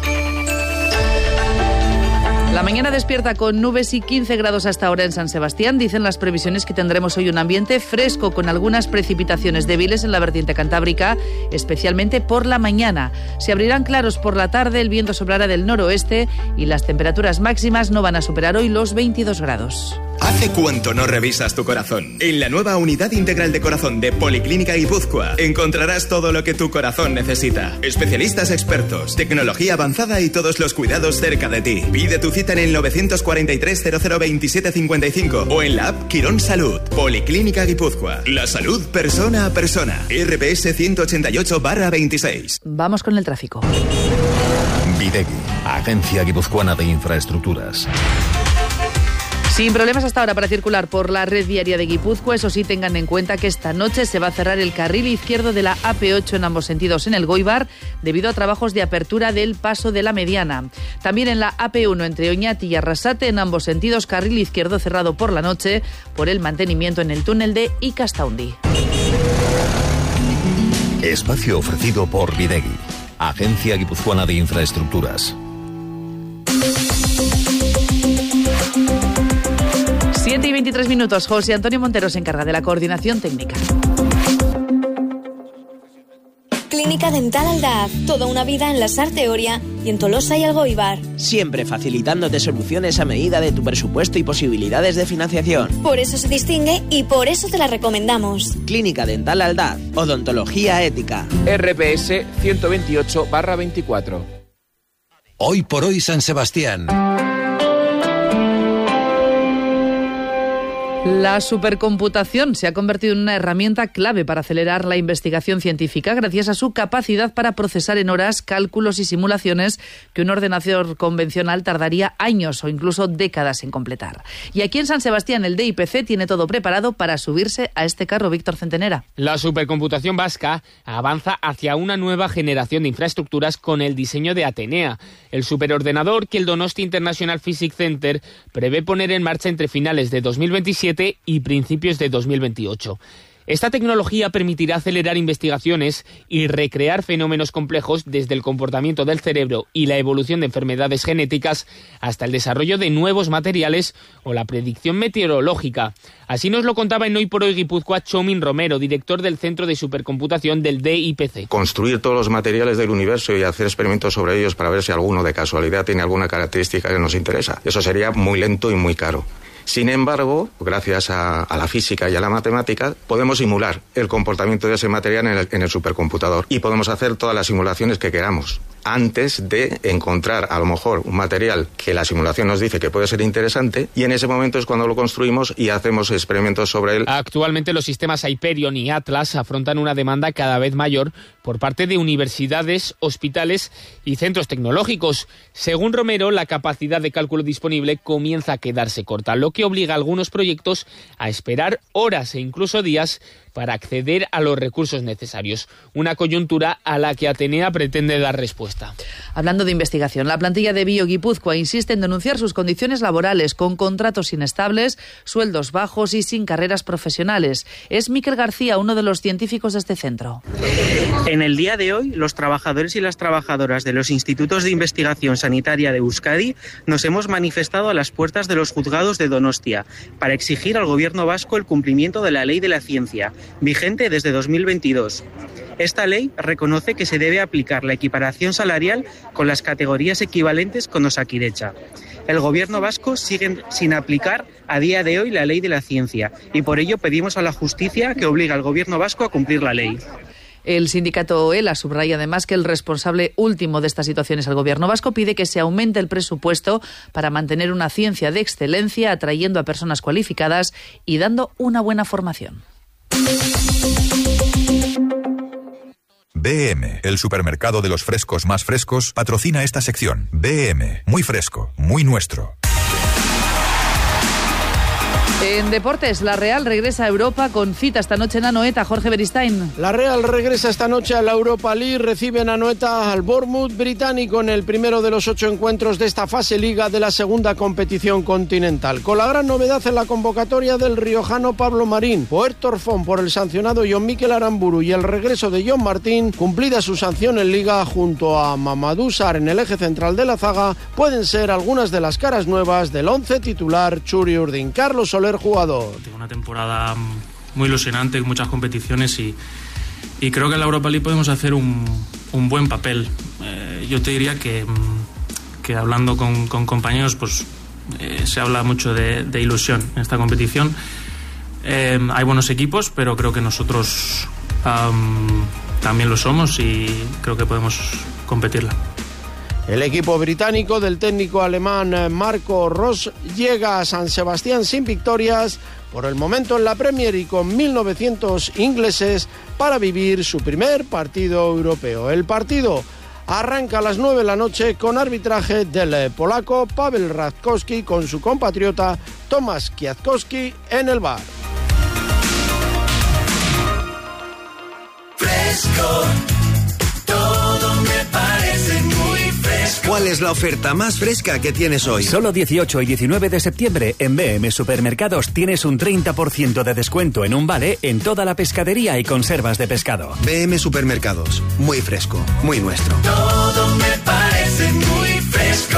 La mañana despierta con nubes y quince grados hasta ahora en San Sebastián. Dicen las previsiones que tendremos hoy un ambiente fresco con algunas precipitaciones débiles en la vertiente cantábrica, especialmente por la mañana. Se abrirán claros por la tarde, el viento soplará del noroeste y las temperaturas máximas no van a superar hoy los veintidós grados. ¿Hace cuánto no revisas tu corazón? En la nueva Unidad Integral de Corazón de Policlínica Guipúzcoa encontrarás todo lo que tu corazón necesita. Especialistas expertos, tecnología avanzada y todos los cuidados cerca de ti. Pide tu cita en el nueve cuatro tres cero cero veintisiete cincuenta y cinco o en la app Quirón Salud. Policlínica Guipúzcoa. La salud persona a persona. R P S ciento ochenta y ocho barra veintiséis. Vamos con el tráfico. Videgui, Agencia Guipuzcoana de Infraestructuras. Sin problemas hasta ahora para circular por la red viaria de Guipúzcoa. Eso sí, tengan en cuenta que esta noche se va a cerrar el carril izquierdo de la A P ocho en ambos sentidos en el Goibar debido a trabajos de apertura del paso de la Mediana. También en la A P uno entre Oñati y Arrasate en ambos sentidos carril izquierdo cerrado por la noche por el mantenimiento en el túnel de Icastaundi. Espacio ofrecido por Videgui, Agencia Guipuzcoana de Infraestructuras. siete y veintitrés minutos. José Antonio Montero se encarga de la coordinación técnica. Clínica Dental Aldaz. Toda una vida en la Sarteoria y en Tolosa y Algoibar. Siempre facilitándote soluciones a medida de tu presupuesto y posibilidades de financiación. Por eso se distingue y por eso te la recomendamos. Clínica Dental Aldaz. Odontología ética. R P S ciento veintiocho barra veinticuatro. Hoy por hoy San Sebastián. La supercomputación se ha convertido en una herramienta clave para acelerar la investigación científica gracias a su capacidad para procesar en horas cálculos y simulaciones que un ordenador convencional tardaría años o incluso décadas en completar. Y aquí en San Sebastián el D I P C tiene todo preparado para subirse a este carro. Víctor Centenera. La supercomputación vasca avanza hacia una nueva generación de infraestructuras con el diseño de Atenea, el superordenador que el Donostia International Physics Center prevé poner en marcha entre finales de dos mil veintisiete veintisiete y principios de dos mil veintiocho. Esta tecnología permitirá acelerar investigaciones y recrear fenómenos complejos desde el comportamiento del cerebro y la evolución de enfermedades genéticas hasta el desarrollo de nuevos materiales o la predicción meteorológica. Así nos lo contaba en Hoy por Hoy Guipúzcoa Chomin Romero, director del Centro de Supercomputación del D I P C. Construir todos los materiales del universo y hacer experimentos sobre ellos para ver si alguno de casualidad tiene alguna característica que nos interesa. Eso sería muy lento y muy caro. Sin embargo, gracias a, a la física y a la matemática, podemos simular el comportamiento de ese material en el, en el supercomputador y podemos hacer todas las simulaciones que queramos antes de encontrar a lo mejor un material que la simulación nos dice que puede ser interesante, y en ese momento es cuando lo construimos y hacemos experimentos sobre él. Actualmente los sistemas Hyperion y Atlas afrontan una demanda cada vez mayor por parte de universidades, hospitales y centros tecnológicos. Según Romero, la capacidad de cálculo disponible comienza a quedarse corta, lo que obliga a algunos proyectos a esperar horas e incluso días para acceder a los recursos necesarios. Una coyuntura a la que Atenea pretende dar respuesta. Hablando de investigación, la plantilla de Bio Guipúzcoa insiste en denunciar sus condiciones laborales, con contratos inestables, sueldos bajos y sin carreras profesionales. Es Miquel García, uno de los científicos de este centro. En el día de hoy, los trabajadores y las trabajadoras de los institutos de investigación sanitaria de Euskadi nos hemos manifestado a las puertas de los juzgados de Donostia para exigir al gobierno vasco el cumplimiento de la ley de la ciencia, vigente desde dos mil veintidós. Esta ley reconoce que se debe aplicar la equiparación salarial con las categorías equivalentes con Osakidetza. El gobierno vasco sigue sin aplicar a día de hoy la ley de la ciencia y por ello pedimos a la justicia que obligue al gobierno vasco a cumplir la ley. El sindicato ELA subraya además que el responsable último de esta situación es el gobierno vasco. Pide que se aumente el presupuesto para mantener una ciencia de excelencia, atrayendo a personas cualificadas y dando una buena formación. B M, el supermercado de los frescos más frescos, patrocina esta sección. B M, muy fresco, muy nuestro. En deportes, la Real regresa a Europa con cita esta noche en Anoeta. Jorge Beristain. La Real regresa esta noche a la Europa League, recibe en Anoeta al Bournemouth británico en el primero de los ocho encuentros de esta fase Liga de la segunda competición continental. Con la gran novedad en la convocatoria del riojano Pablo Marín, Puerto Orfón por el sancionado John Mikel Aramburu y el regreso de John Martín, cumplida su sanción en Liga junto a Mamadou Sarr en el eje central de la zaga, pueden ser algunas de las caras nuevas del once titular Txuri Urdin. Carlos Soler, jugador. Tengo una temporada muy ilusionante, muchas competiciones y, y creo que en la Europa League podemos hacer un, un buen papel. Eh, yo te diría que, que hablando con, con compañeros, pues eh, se habla mucho de, de ilusión en esta competición. Eh, hay buenos equipos, pero creo que nosotros um, también lo somos y creo que podemos competirla. El equipo británico del técnico alemán Marco Rose llega a San Sebastián sin victorias por el momento en la Premier y con mil novecientos ingleses para vivir su primer partido europeo. El partido arranca a las nueve de la noche con arbitraje del polaco Paweł Radkowski con su compatriota Tomasz Kwiatkowski en el bar. Fresco, todo me parece muy fresco. ¿Cuál es la oferta más fresca que tienes hoy? Solo dieciocho y diecinueve de septiembre en B M Supermercados tienes un treinta por ciento de descuento en un vale en toda la pescadería y conservas de pescado. B M Supermercados, muy fresco, muy nuestro. Todo me parece muy fresco.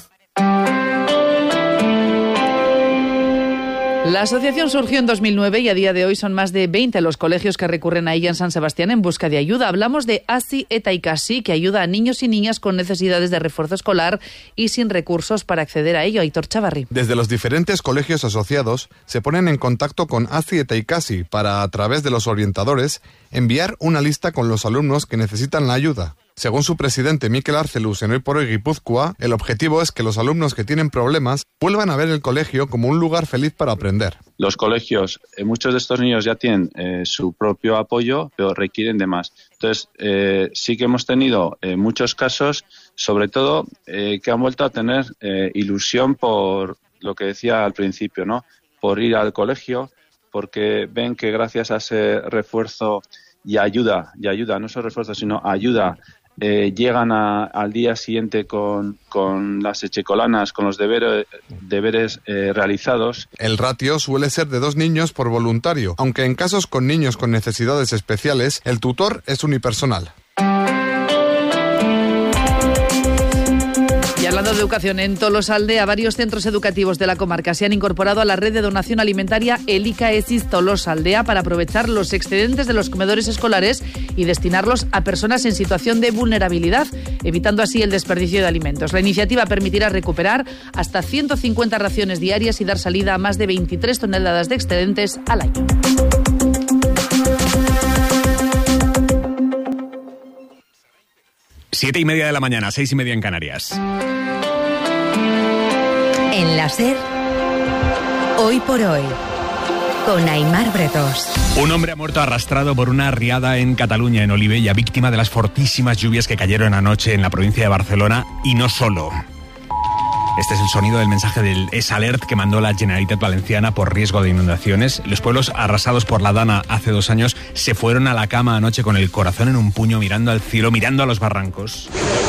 La asociación surgió en dos mil nueve y a día de hoy son más de veinte los colegios que recurren a ella en San Sebastián en busca de ayuda. Hablamos de Hasi eta Ikasi, que ayuda a niños y niñas con necesidades de refuerzo escolar y sin recursos para acceder a ello. Aitor Chavarri. Desde los diferentes colegios asociados se ponen en contacto con Hasi eta Ikasi para, a través de los orientadores, enviar una lista con los alumnos que necesitan la ayuda. Según su presidente Mikel Arcelus en Hoy por Hoy Guipúzcoa, el objetivo es que los alumnos que tienen problemas vuelvan a ver el colegio como un lugar feliz para aprender. Los colegios, eh, muchos de estos niños ya tienen eh, su propio apoyo, pero requieren de más. Entonces, eh, sí que hemos tenido eh, muchos casos, sobre todo, eh, que han vuelto a tener eh, ilusión por lo que decía al principio, ¿no? Por ir al colegio, porque ven que gracias a ese refuerzo y ayuda, y ayuda, no solo refuerzo, sino ayuda eh, llegan a, al día siguiente con, con las echecolanas, con los deber, deberes eh, realizados. El ratio suele ser de dos niños por voluntario, aunque en casos con niños con necesidades especiales, el tutor es unipersonal. Y hablando de educación, en Tolosaldea, varios centros educativos de la comarca se han incorporado a la red de donación alimentaria Elikaesis Tolosaldea para aprovechar los excedentes de los comedores escolares y destinarlos a personas en situación de vulnerabilidad, evitando así el desperdicio de alimentos. La iniciativa permitirá recuperar hasta ciento cincuenta raciones diarias y dar salida a más de veintitrés toneladas de excedentes al año. Siete y media de la mañana, seis y media en Canarias. En la SER, hoy por hoy, con Aimar Bretos. Un hombre ha muerto arrastrado por una riada en Cataluña, en Olivella, víctima de las fortísimas lluvias que cayeron anoche en la provincia de Barcelona, y no solo. Este es el sonido del mensaje del S Alert que mandó la Generalitat Valenciana por riesgo de inundaciones. Los pueblos arrasados por la Dana hace dos años se fueron a la cama anoche con el corazón en un puño, mirando al cielo, mirando a los barrancos.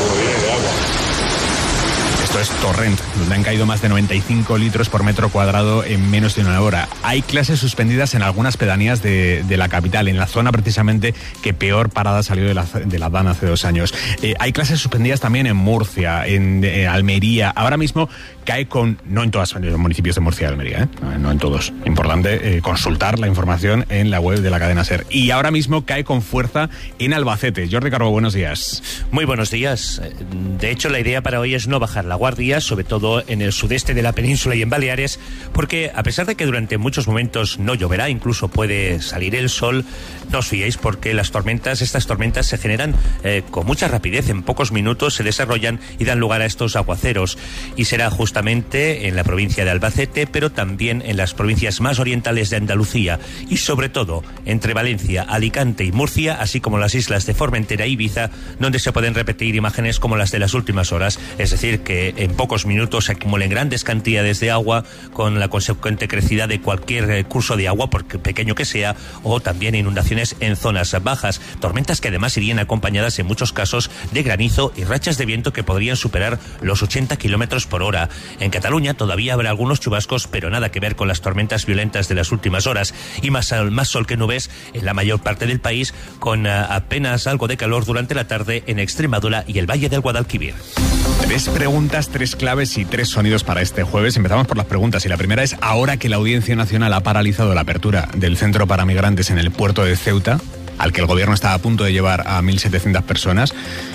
Esto es Torrent, donde han caído más de noventa y cinco litros por metro cuadrado en menos de una hora. Hay clases suspendidas en algunas pedanías de, de la capital, en la zona precisamente que peor parada salió de la, de la Dana hace dos años. Eh, hay clases suspendidas también en Murcia, en eh, Almería. Ahora mismo cae con, no en todos los municipios de Murcia y Almería, ¿eh? no, no en todos. Importante eh, consultar la información en la web de la cadena SER. Y ahora mismo cae con fuerza en Albacete. Jordi Carbo, buenos días. Muy buenos días. De hecho, la idea para hoy es no bajar la guardia, sobre todo en el sudeste de la península y en Baleares, porque a pesar de que durante muchos momentos no lloverá, incluso puede salir el sol, no os fiéis porque las tormentas, estas tormentas se generan eh, con mucha rapidez, en pocos minutos se desarrollan y dan lugar a estos aguaceros, y será justamente en la provincia de Albacete, pero también en las provincias más orientales de Andalucía y sobre todo entre Valencia, Alicante y Murcia, así como las islas de Formentera e Ibiza, donde se pueden repetir imágenes como las de las últimas horas, es decir, que en pocos minutos se acumulen grandes cantidades de agua con la consecuente crecida de cualquier curso de agua, por pequeño que sea, o también inundaciones en zonas bajas, tormentas que además irían acompañadas en muchos casos de granizo y rachas de viento que podrían superar los ochenta kilómetros por hora. En Cataluña todavía habrá algunos chubascos, pero nada que ver con las tormentas violentas de las últimas horas, y más, más sol que nubes en la mayor parte del país, con uh, apenas algo de calor durante la tarde en Extremadura y el Valle del Guadalquivir. Tres preguntas, tres claves y tres sonidos para este jueves. Empezamos por las preguntas y la primera es: ahora que la Audiencia Nacional ha paralizado la apertura del centro para migrantes en el puerto de Ceuta, al que el gobierno está a punto de llevar a mil setecientas personas,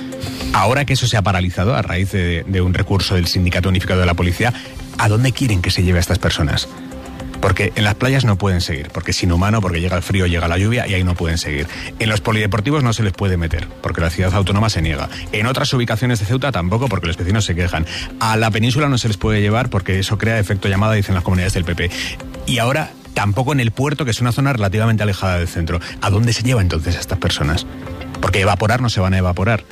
ahora que eso se ha paralizado a raíz de, de un recurso del Sindicato Unificado de la Policía, ¿a dónde quieren que se lleve a estas personas? Porque en las playas no pueden seguir, porque es inhumano, porque llega el frío, llega la lluvia y ahí no pueden seguir. En los polideportivos no se les puede meter, porque la ciudad autónoma se niega. En otras ubicaciones de Ceuta tampoco, porque los vecinos se quejan. A la península no se les puede llevar porque eso crea efecto llamada, dicen las comunidades del P P. Y ahora tampoco en el puerto, que es una zona relativamente alejada del centro. ¿A dónde se lleva entonces a estas personas? Porque evaporar no se van a evaporar.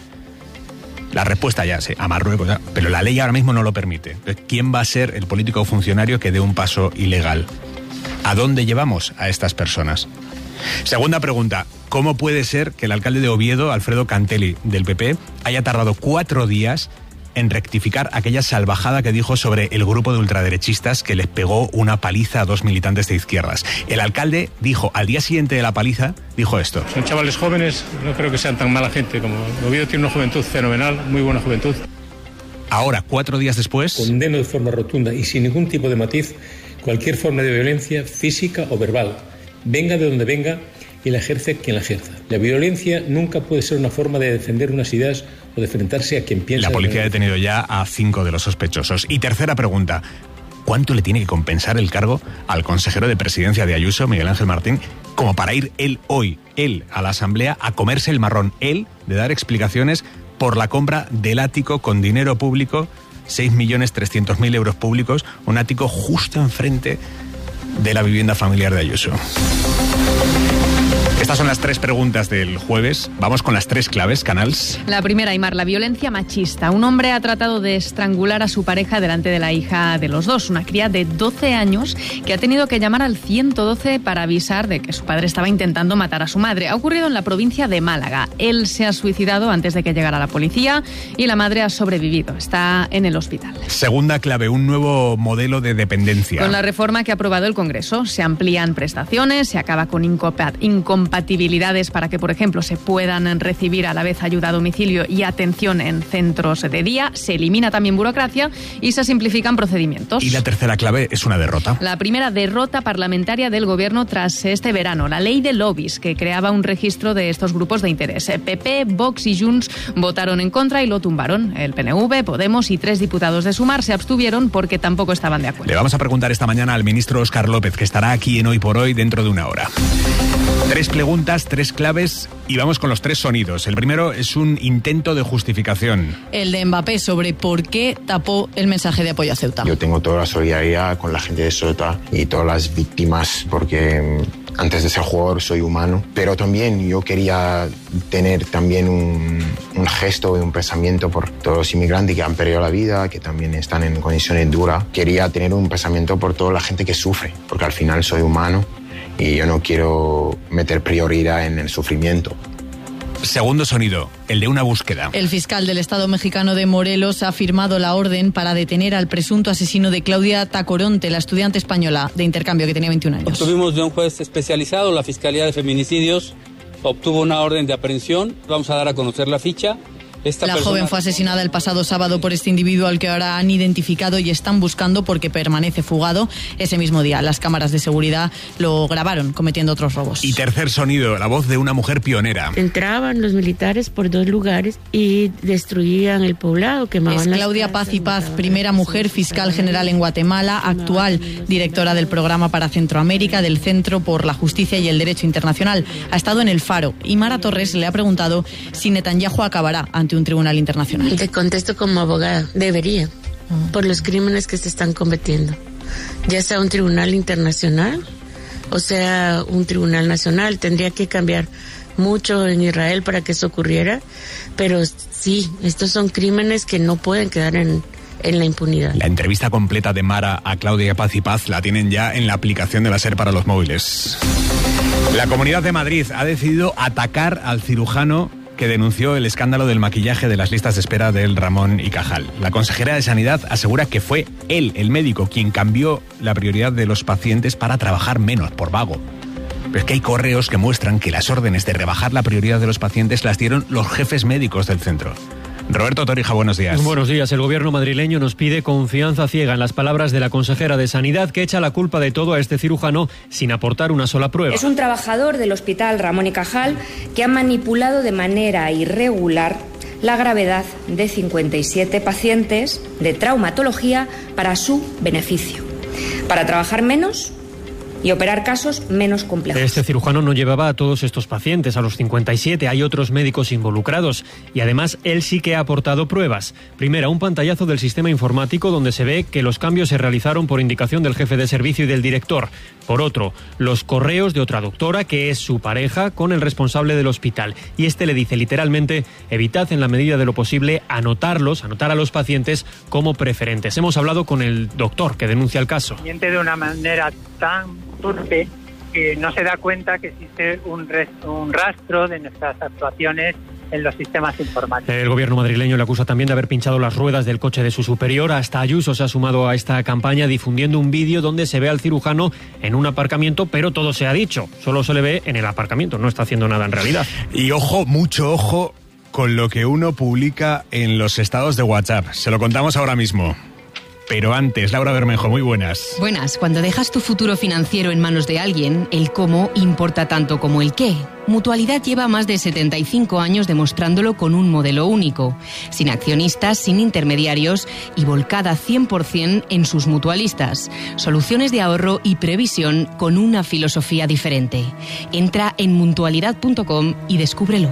La respuesta ya sé, a Marruecos, ya, pero la ley ahora mismo no lo permite. ¿Quién va a ser el político o funcionario que dé un paso ilegal? ¿A dónde llevamos a estas personas? Segunda pregunta: ¿cómo puede ser que el alcalde de Oviedo, Alfredo Cantelli, del P P, haya tardado cuatro días en rectificar aquella salvajada que dijo sobre el grupo de ultraderechistas que les pegó una paliza a dos militantes de izquierdas? El alcalde dijo al día siguiente de la paliza, dijo esto: son chavales jóvenes, no creo que sean tan mala gente. Como Oviedo tiene una juventud fenomenal, muy buena juventud. Ahora, cuatro días después... condeno de forma rotunda y sin ningún tipo de matiz cualquier forma de violencia física o verbal, venga de donde venga, y la ejerce quien la ejerza. La violencia nunca puede ser una forma de defender unas ideas o de enfrentarse a quien piensa... La policía ha detenido ya a cinco de los sospechosos. Y tercera pregunta: ¿cuánto le tiene que compensar el cargo al consejero de presidencia de Ayuso, Miguel Ángel Martín, como para ir él hoy, él, a la Asamblea a comerse el marrón, él, de dar explicaciones por la compra del ático con dinero público, seis millones trescientos mil euros públicos, un ático justo enfrente de la vivienda familiar de Ayuso? Estas son las tres preguntas del jueves. Vamos con las tres claves, Canals. La primera, Aimar, la violencia machista. Un hombre ha tratado de estrangular a su pareja delante de la hija de los dos, una cría de doce años que ha tenido que llamar al ciento doce para avisar de que su padre estaba intentando matar a su madre. Ha ocurrido en la provincia de Málaga. Él se ha suicidado antes de que llegara la policía y la madre ha sobrevivido. Está en el hospital. Segunda clave, un nuevo modelo de dependencia. Con la reforma que ha aprobado el Congreso, se amplían prestaciones, se acaba con incompatibilidades para que, por ejemplo, se puedan recibir a la vez ayuda a domicilio y atención en centros de día, se elimina también burocracia y se simplifican procedimientos. Y la tercera clave es una derrota. La primera derrota parlamentaria del Gobierno tras este verano, la ley de lobbies, que creaba un registro de estos grupos de interés. P P, Vox y Junts votaron en contra y lo tumbaron. El P N V, Podemos y tres diputados de Sumar se abstuvieron porque tampoco estaban de acuerdo. Le vamos a preguntar esta mañana al ministro Óscar López, que estará aquí en Hoy por Hoy dentro de una hora. Tres preguntas, tres claves y vamos con los tres sonidos. El primero es un intento de justificación. El de Mbappé sobre por qué tapó el mensaje de apoyo a Ceuta. Yo tengo toda la solidaridad con la gente de Ceuta y todas las víctimas porque antes de ser jugador soy humano, pero también yo quería tener también un, un gesto y un pensamiento por todos los inmigrantes que han perdido la vida, que también están en condiciones duras. Quería tener un pensamiento por toda la gente que sufre, porque al final soy humano y yo no quiero meter prioridad en el sufrimiento. Segundo sonido, el de una búsqueda. El fiscal del Estado mexicano de Morelos ha firmado la orden para detener al presunto asesino de Claudia Tacoronte, la estudiante española de intercambio que tenía veintiún años. Obtuvimos de un juez especializado, la Fiscalía de Feminicidios, obtuvo una orden de aprehensión. Vamos a dar a conocer la ficha. Esta la persona... joven fue asesinada el pasado sábado por este individuo al que ahora han identificado y están buscando porque permanece fugado. Ese mismo día las cámaras de seguridad lo grabaron cometiendo otros robos. Y tercer sonido, la voz de una mujer pionera. Entraban los militares por dos lugares y destruían el poblado, quemaban Es las Claudia casas, Paz y Paz, primera mujer fiscal general en Guatemala, actual directora del programa para Centroamérica del Centro por la Justicia y el Derecho Internacional. Ha estado en El Faro y Mara Torres le ha preguntado si Netanyahu acabará ante un tribunal internacional. Te contesto como abogada, debería, por los crímenes que se están cometiendo, ya sea un tribunal internacional o sea un tribunal nacional. Tendría que cambiar mucho en Israel para que eso ocurriera, pero sí, estos son crímenes que no pueden quedar en en la impunidad. La entrevista completa de Mara a Claudia Paz y Paz la tienen ya en la aplicación de la SER para los móviles. La Comunidad de Madrid ha decidido atacar al cirujano que denunció el escándalo del maquillaje de las listas de espera del Ramón y Cajal. La consejera de Sanidad asegura que fue él, el médico, quien cambió la prioridad de los pacientes para trabajar menos por vago. Pero es que hay correos que muestran que las órdenes de rebajar la prioridad de los pacientes las dieron los jefes médicos del centro. Roberto Torija, buenos días. Buenos días. El gobierno madrileño nos pide confianza ciega en las palabras de la consejera de Sanidad, que echa la culpa de todo a este cirujano sin aportar una sola prueba. Es un trabajador del hospital Ramón y Cajal que ha manipulado de manera irregular la gravedad de cincuenta y siete pacientes de traumatología para su beneficio, para trabajar menos y operar casos menos complejos. Este cirujano no llevaba a todos estos pacientes, a los cincuenta y siete, hay otros médicos involucrados y además él sí que ha aportado pruebas. Primera, un pantallazo del sistema informático donde se ve que los cambios se realizaron por indicación del jefe de servicio y del director. Por otro, los correos de otra doctora que es su pareja con el responsable del hospital y este le dice literalmente: evitad en la medida de lo posible anotarlos, anotar a los pacientes como preferentes. Hemos hablado con el doctor que denuncia el caso. Miente de una manera tan torpe que no se da cuenta que existe un, res, un rastro de nuestras actuaciones en los sistemas informáticos. El gobierno madrileño le acusa también de haber pinchado las ruedas del coche de su superior. Hasta Ayuso se ha sumado a esta campaña difundiendo un vídeo donde se ve al cirujano en un aparcamiento, pero todo se ha dicho. Solo se le ve en el aparcamiento, no está haciendo nada en realidad. Y ojo, mucho ojo con lo que uno publica en los estados de WhatsApp. Se lo contamos ahora mismo. Pero antes, Laura Bermejo, muy buenas. Buenas. Cuando dejas tu futuro financiero en manos de alguien, el cómo importa tanto como el qué. Mutualidad lleva más de setenta y cinco años demostrándolo con un modelo único, sin accionistas, sin intermediarios y volcada cien por ciento en sus mutualistas. Soluciones de ahorro y previsión con una filosofía diferente. Entra en mutualidad punto com y descúbrelo.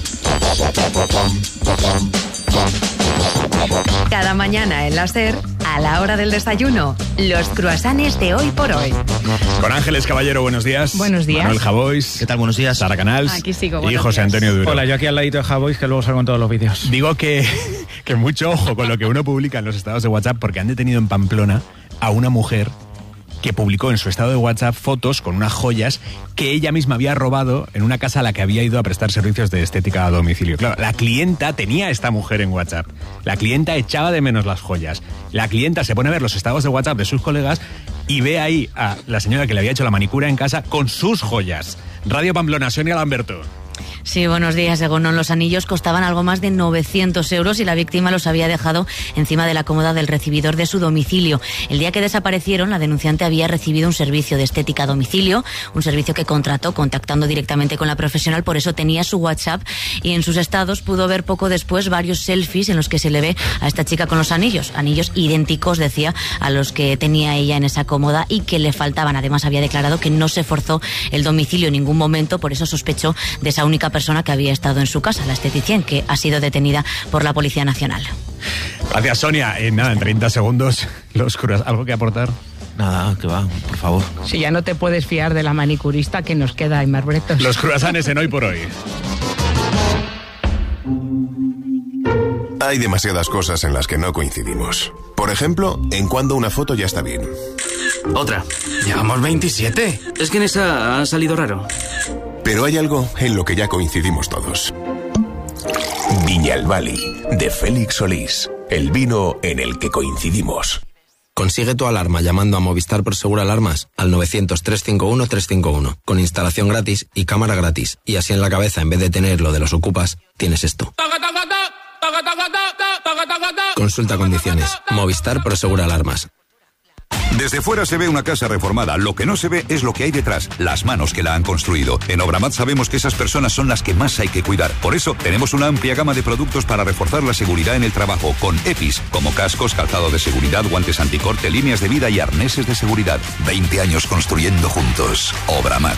Cada mañana en la SER, A la hora del desayuno, los croissants de Hoy por Hoy. Con Ángeles Caballero, buenos días. Buenos días. Manuel Javois. ¿Qué tal? Buenos días. Sara Canals. Aquí sigo, y buenos José días. Antonio Duro. Hola, yo aquí al ladito de Javois, que luego salgo en todos los vídeos. Digo que, que mucho ojo con lo que uno publica en los estados de WhatsApp, porque han detenido en Pamplona a una mujer que publicó en su estado de WhatsApp fotos con unas joyas que ella misma había robado en una casa a la que había ido a prestar servicios de estética a domicilio. Claro, la clienta tenía a esta mujer en WhatsApp. La clienta echaba de menos las joyas. La clienta se pone a ver los estados de WhatsApp de sus colegas y ve ahí a la señora que le había hecho la manicura en casa con sus joyas. Radio Pamplona, Sonia Lamberto. Sí, buenos días. Según los anillos costaban algo más de novecientos euros y la víctima los había dejado encima de la cómoda del recibidor de su domicilio. El día que desaparecieron, la denunciante había recibido un servicio de estética a domicilio, un servicio que contrató contactando directamente con la profesional, por eso tenía su WhatsApp y en sus estados pudo ver poco después varios selfies en los que se le ve a esta chica con los anillos, anillos idénticos, decía, a los que tenía ella en esa cómoda y que le faltaban. Además, había declarado que no se forzó el domicilio en ningún momento, por eso sospechó de esa única persona que había estado en su casa, la esteticien, que ha sido detenida por la Policía Nacional. Gracias, Sonia. En nada, en treinta segundos, los curas, ¿algo que aportar? Nada, que va, por favor. Si ya no te puedes fiar de la manicurista que nos queda, Aimar Bretos. Los croissants en Hoy por Hoy. Hay demasiadas cosas en las que no coincidimos. Por ejemplo, en cuando una foto ya está bien. Otra. Llevamos veintisiete. Es que en esa ha salido raro. Pero hay algo en lo que ya coincidimos todos. Viñalbali, de Félix Solís. El vino en el que coincidimos. Consigue tu alarma llamando a Movistar Prosegur Alarmas al novecientos, trescientos cincuenta y uno, trescientos cincuenta y uno, con instalación gratis y cámara gratis. Y así en la cabeza, en vez de tener lo de los ocupas, tienes esto. Consulta condiciones. Movistar Prosegur Alarmas. Desde fuera se ve una casa reformada, lo que no se ve es lo que hay detrás, las manos que la han construido. En Obramat sabemos que esas personas son las que más hay que cuidar. Por eso tenemos una amplia gama de productos para reforzar la seguridad en el trabajo, con EPIs, como cascos, calzado de seguridad, guantes anticorte, líneas de vida y arneses de seguridad. veinte años construyendo juntos. Obramat.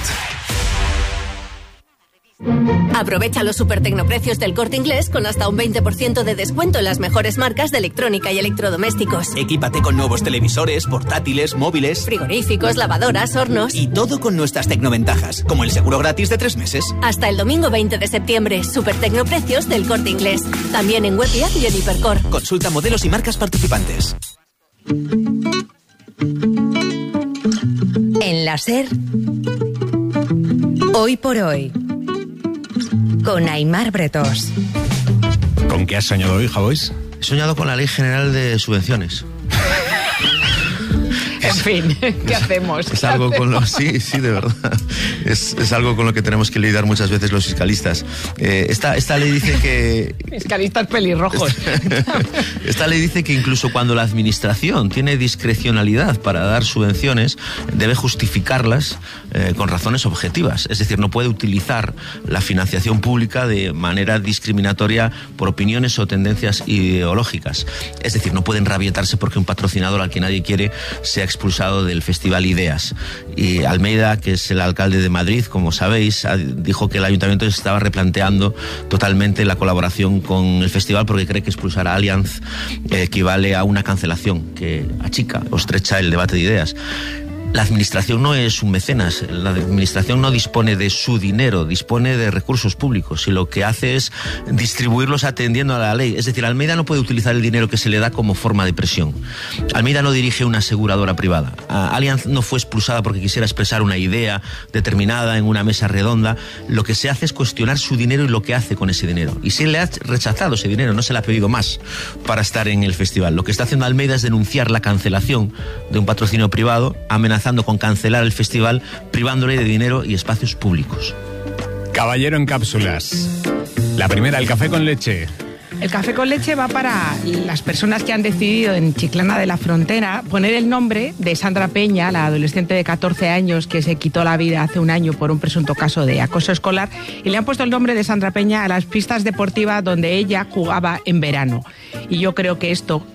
Aprovecha los super tecnoprecios del Corte Inglés con hasta un veinte por ciento de descuento en las mejores marcas de electrónica y electrodomésticos. Equípate con nuevos televisores, portátiles, móviles, frigoríficos, lavadoras, hornos. Y todo con nuestras tecnoventajas, como el seguro gratis de tres meses. Hasta el domingo veinte de septiembre, super tecnoprecios del Corte Inglés. También en web y app y en Hipercor. Consulta modelos y marcas participantes. En la SER, Hoy por Hoy, con Aimar Bretos. ¿Con qué has soñado hoy, Javois? He soñado con la Ley General de Subvenciones. En fin, ¿qué hacemos? Es algo con lo, sí, sí, de verdad. Es, es algo con lo que tenemos que lidiar muchas veces los fiscalistas. Eh, esta, esta ley dice que... Fiscalistas pelirrojos. Esta, esta ley dice que incluso cuando la administración tiene discrecionalidad para dar subvenciones, debe justificarlas eh, con razones objetivas. Es decir, no puede utilizar la financiación pública de manera discriminatoria por opiniones o tendencias ideológicas. Es decir, no pueden rabietarse porque un patrocinador al que nadie quiere sea expulsado del Festival Ideas. Y Almeida, que es el alcalde de Madrid, como sabéis, dijo que el ayuntamiento se estaba replanteando totalmente la colaboración con el festival porque cree que expulsar a Allianz eh, equivale a una cancelación que achica o estrecha el debate de ideas. La administración no es un mecenas, la administración no dispone de su dinero, dispone de recursos públicos y lo que hace es distribuirlos atendiendo a la ley. Es decir, Almeida no puede utilizar el dinero que se le da como forma de presión. Almeida no dirige una aseguradora privada. Allianz no fue expulsada porque quisiera expresar una idea determinada en una mesa redonda. Lo que se hace es cuestionar su dinero y lo que hace con ese dinero. Y se le ha rechazado ese dinero, no se le ha pedido más para estar en el festival. Lo que está haciendo Almeida es denunciar la cancelación de un patrocinio privado, amenazando con cancelar el festival, privándole de dinero y espacios públicos. Caballero en cápsulas. La primera, el café con leche. El café con leche va para las personas que han decidido en Chiclana de la Frontera poner el nombre de Sandra Peña, la adolescente de catorce años que se quitó la vida hace un año por un presunto caso de acoso escolar, y le han puesto el nombre de Sandra Peña a las pistas deportivas donde ella jugaba en verano. Y yo creo que esto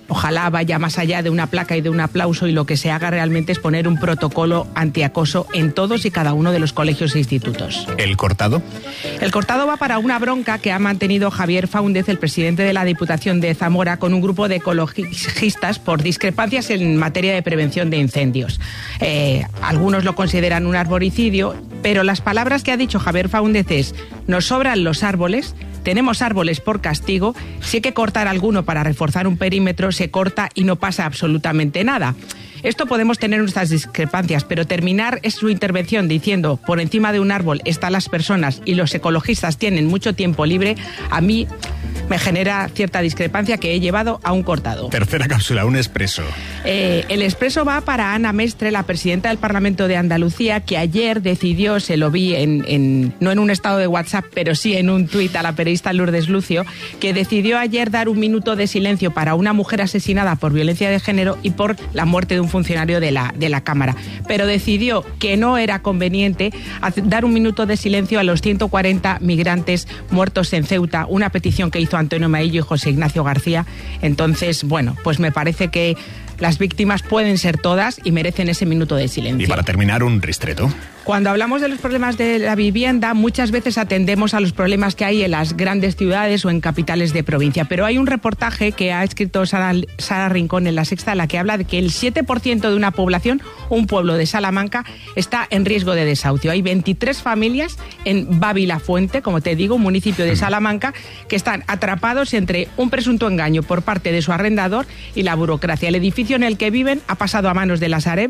Ojalá vaya más allá de una placa y de un aplauso y lo que se haga realmente es poner un protocolo antiacoso en todos y cada uno de los colegios e institutos. ¿El cortado? El cortado va para una bronca que ha mantenido Javier Fáundez, el presidente de la Diputación de Zamora, con un grupo de ecologistas por discrepancias en materia de prevención de incendios. Eh, algunos lo consideran un arboricidio, pero las palabras que ha dicho Javier Fáundez es: nos sobran los árboles, tenemos árboles por castigo, si hay que cortar alguno para reforzar un perímetro, se corta y no pasa absolutamente nada. Esto podemos tener nuestras discrepancias, pero terminar es su intervención diciendo por encima de un árbol están las personas y los ecologistas tienen mucho tiempo libre, a mí me genera cierta discrepancia que he llevado a un cortado. Tercera cápsula, un expreso. Eh, el expreso va para Ana Mestre, la presidenta del Parlamento de Andalucía, que ayer decidió, se lo vi en, en no en un estado de WhatsApp, pero sí en un tuit a la periodista Lourdes Lucio, que decidió ayer dar un minuto de silencio para una mujer asesinada por violencia de género y por la muerte de un funcionario de la, de la Cámara. Pero decidió que no era conveniente dar un minuto de silencio a los ciento cuarenta migrantes muertos en Ceuta, una petición que hizo Antonio Maillo y José Ignacio García. Entonces, bueno, pues me parece que las víctimas pueden ser todas y merecen ese minuto de silencio. Y para terminar, un ristreto. Cuando hablamos de los problemas de la vivienda, muchas veces atendemos a los problemas que hay en las grandes ciudades o en capitales de provincia. Pero hay un reportaje que ha escrito Sara, Sara Rincón en La Sexta, en la que habla de que el siete por ciento de una población, un pueblo de Salamanca, está en riesgo de desahucio. Hay veintitrés familias en Babilafuente, como te digo, un municipio de Salamanca, que están atrapados entre un presunto engaño por parte de su arrendador y la burocracia. El edificio en el que viven ha pasado a manos de la Sareb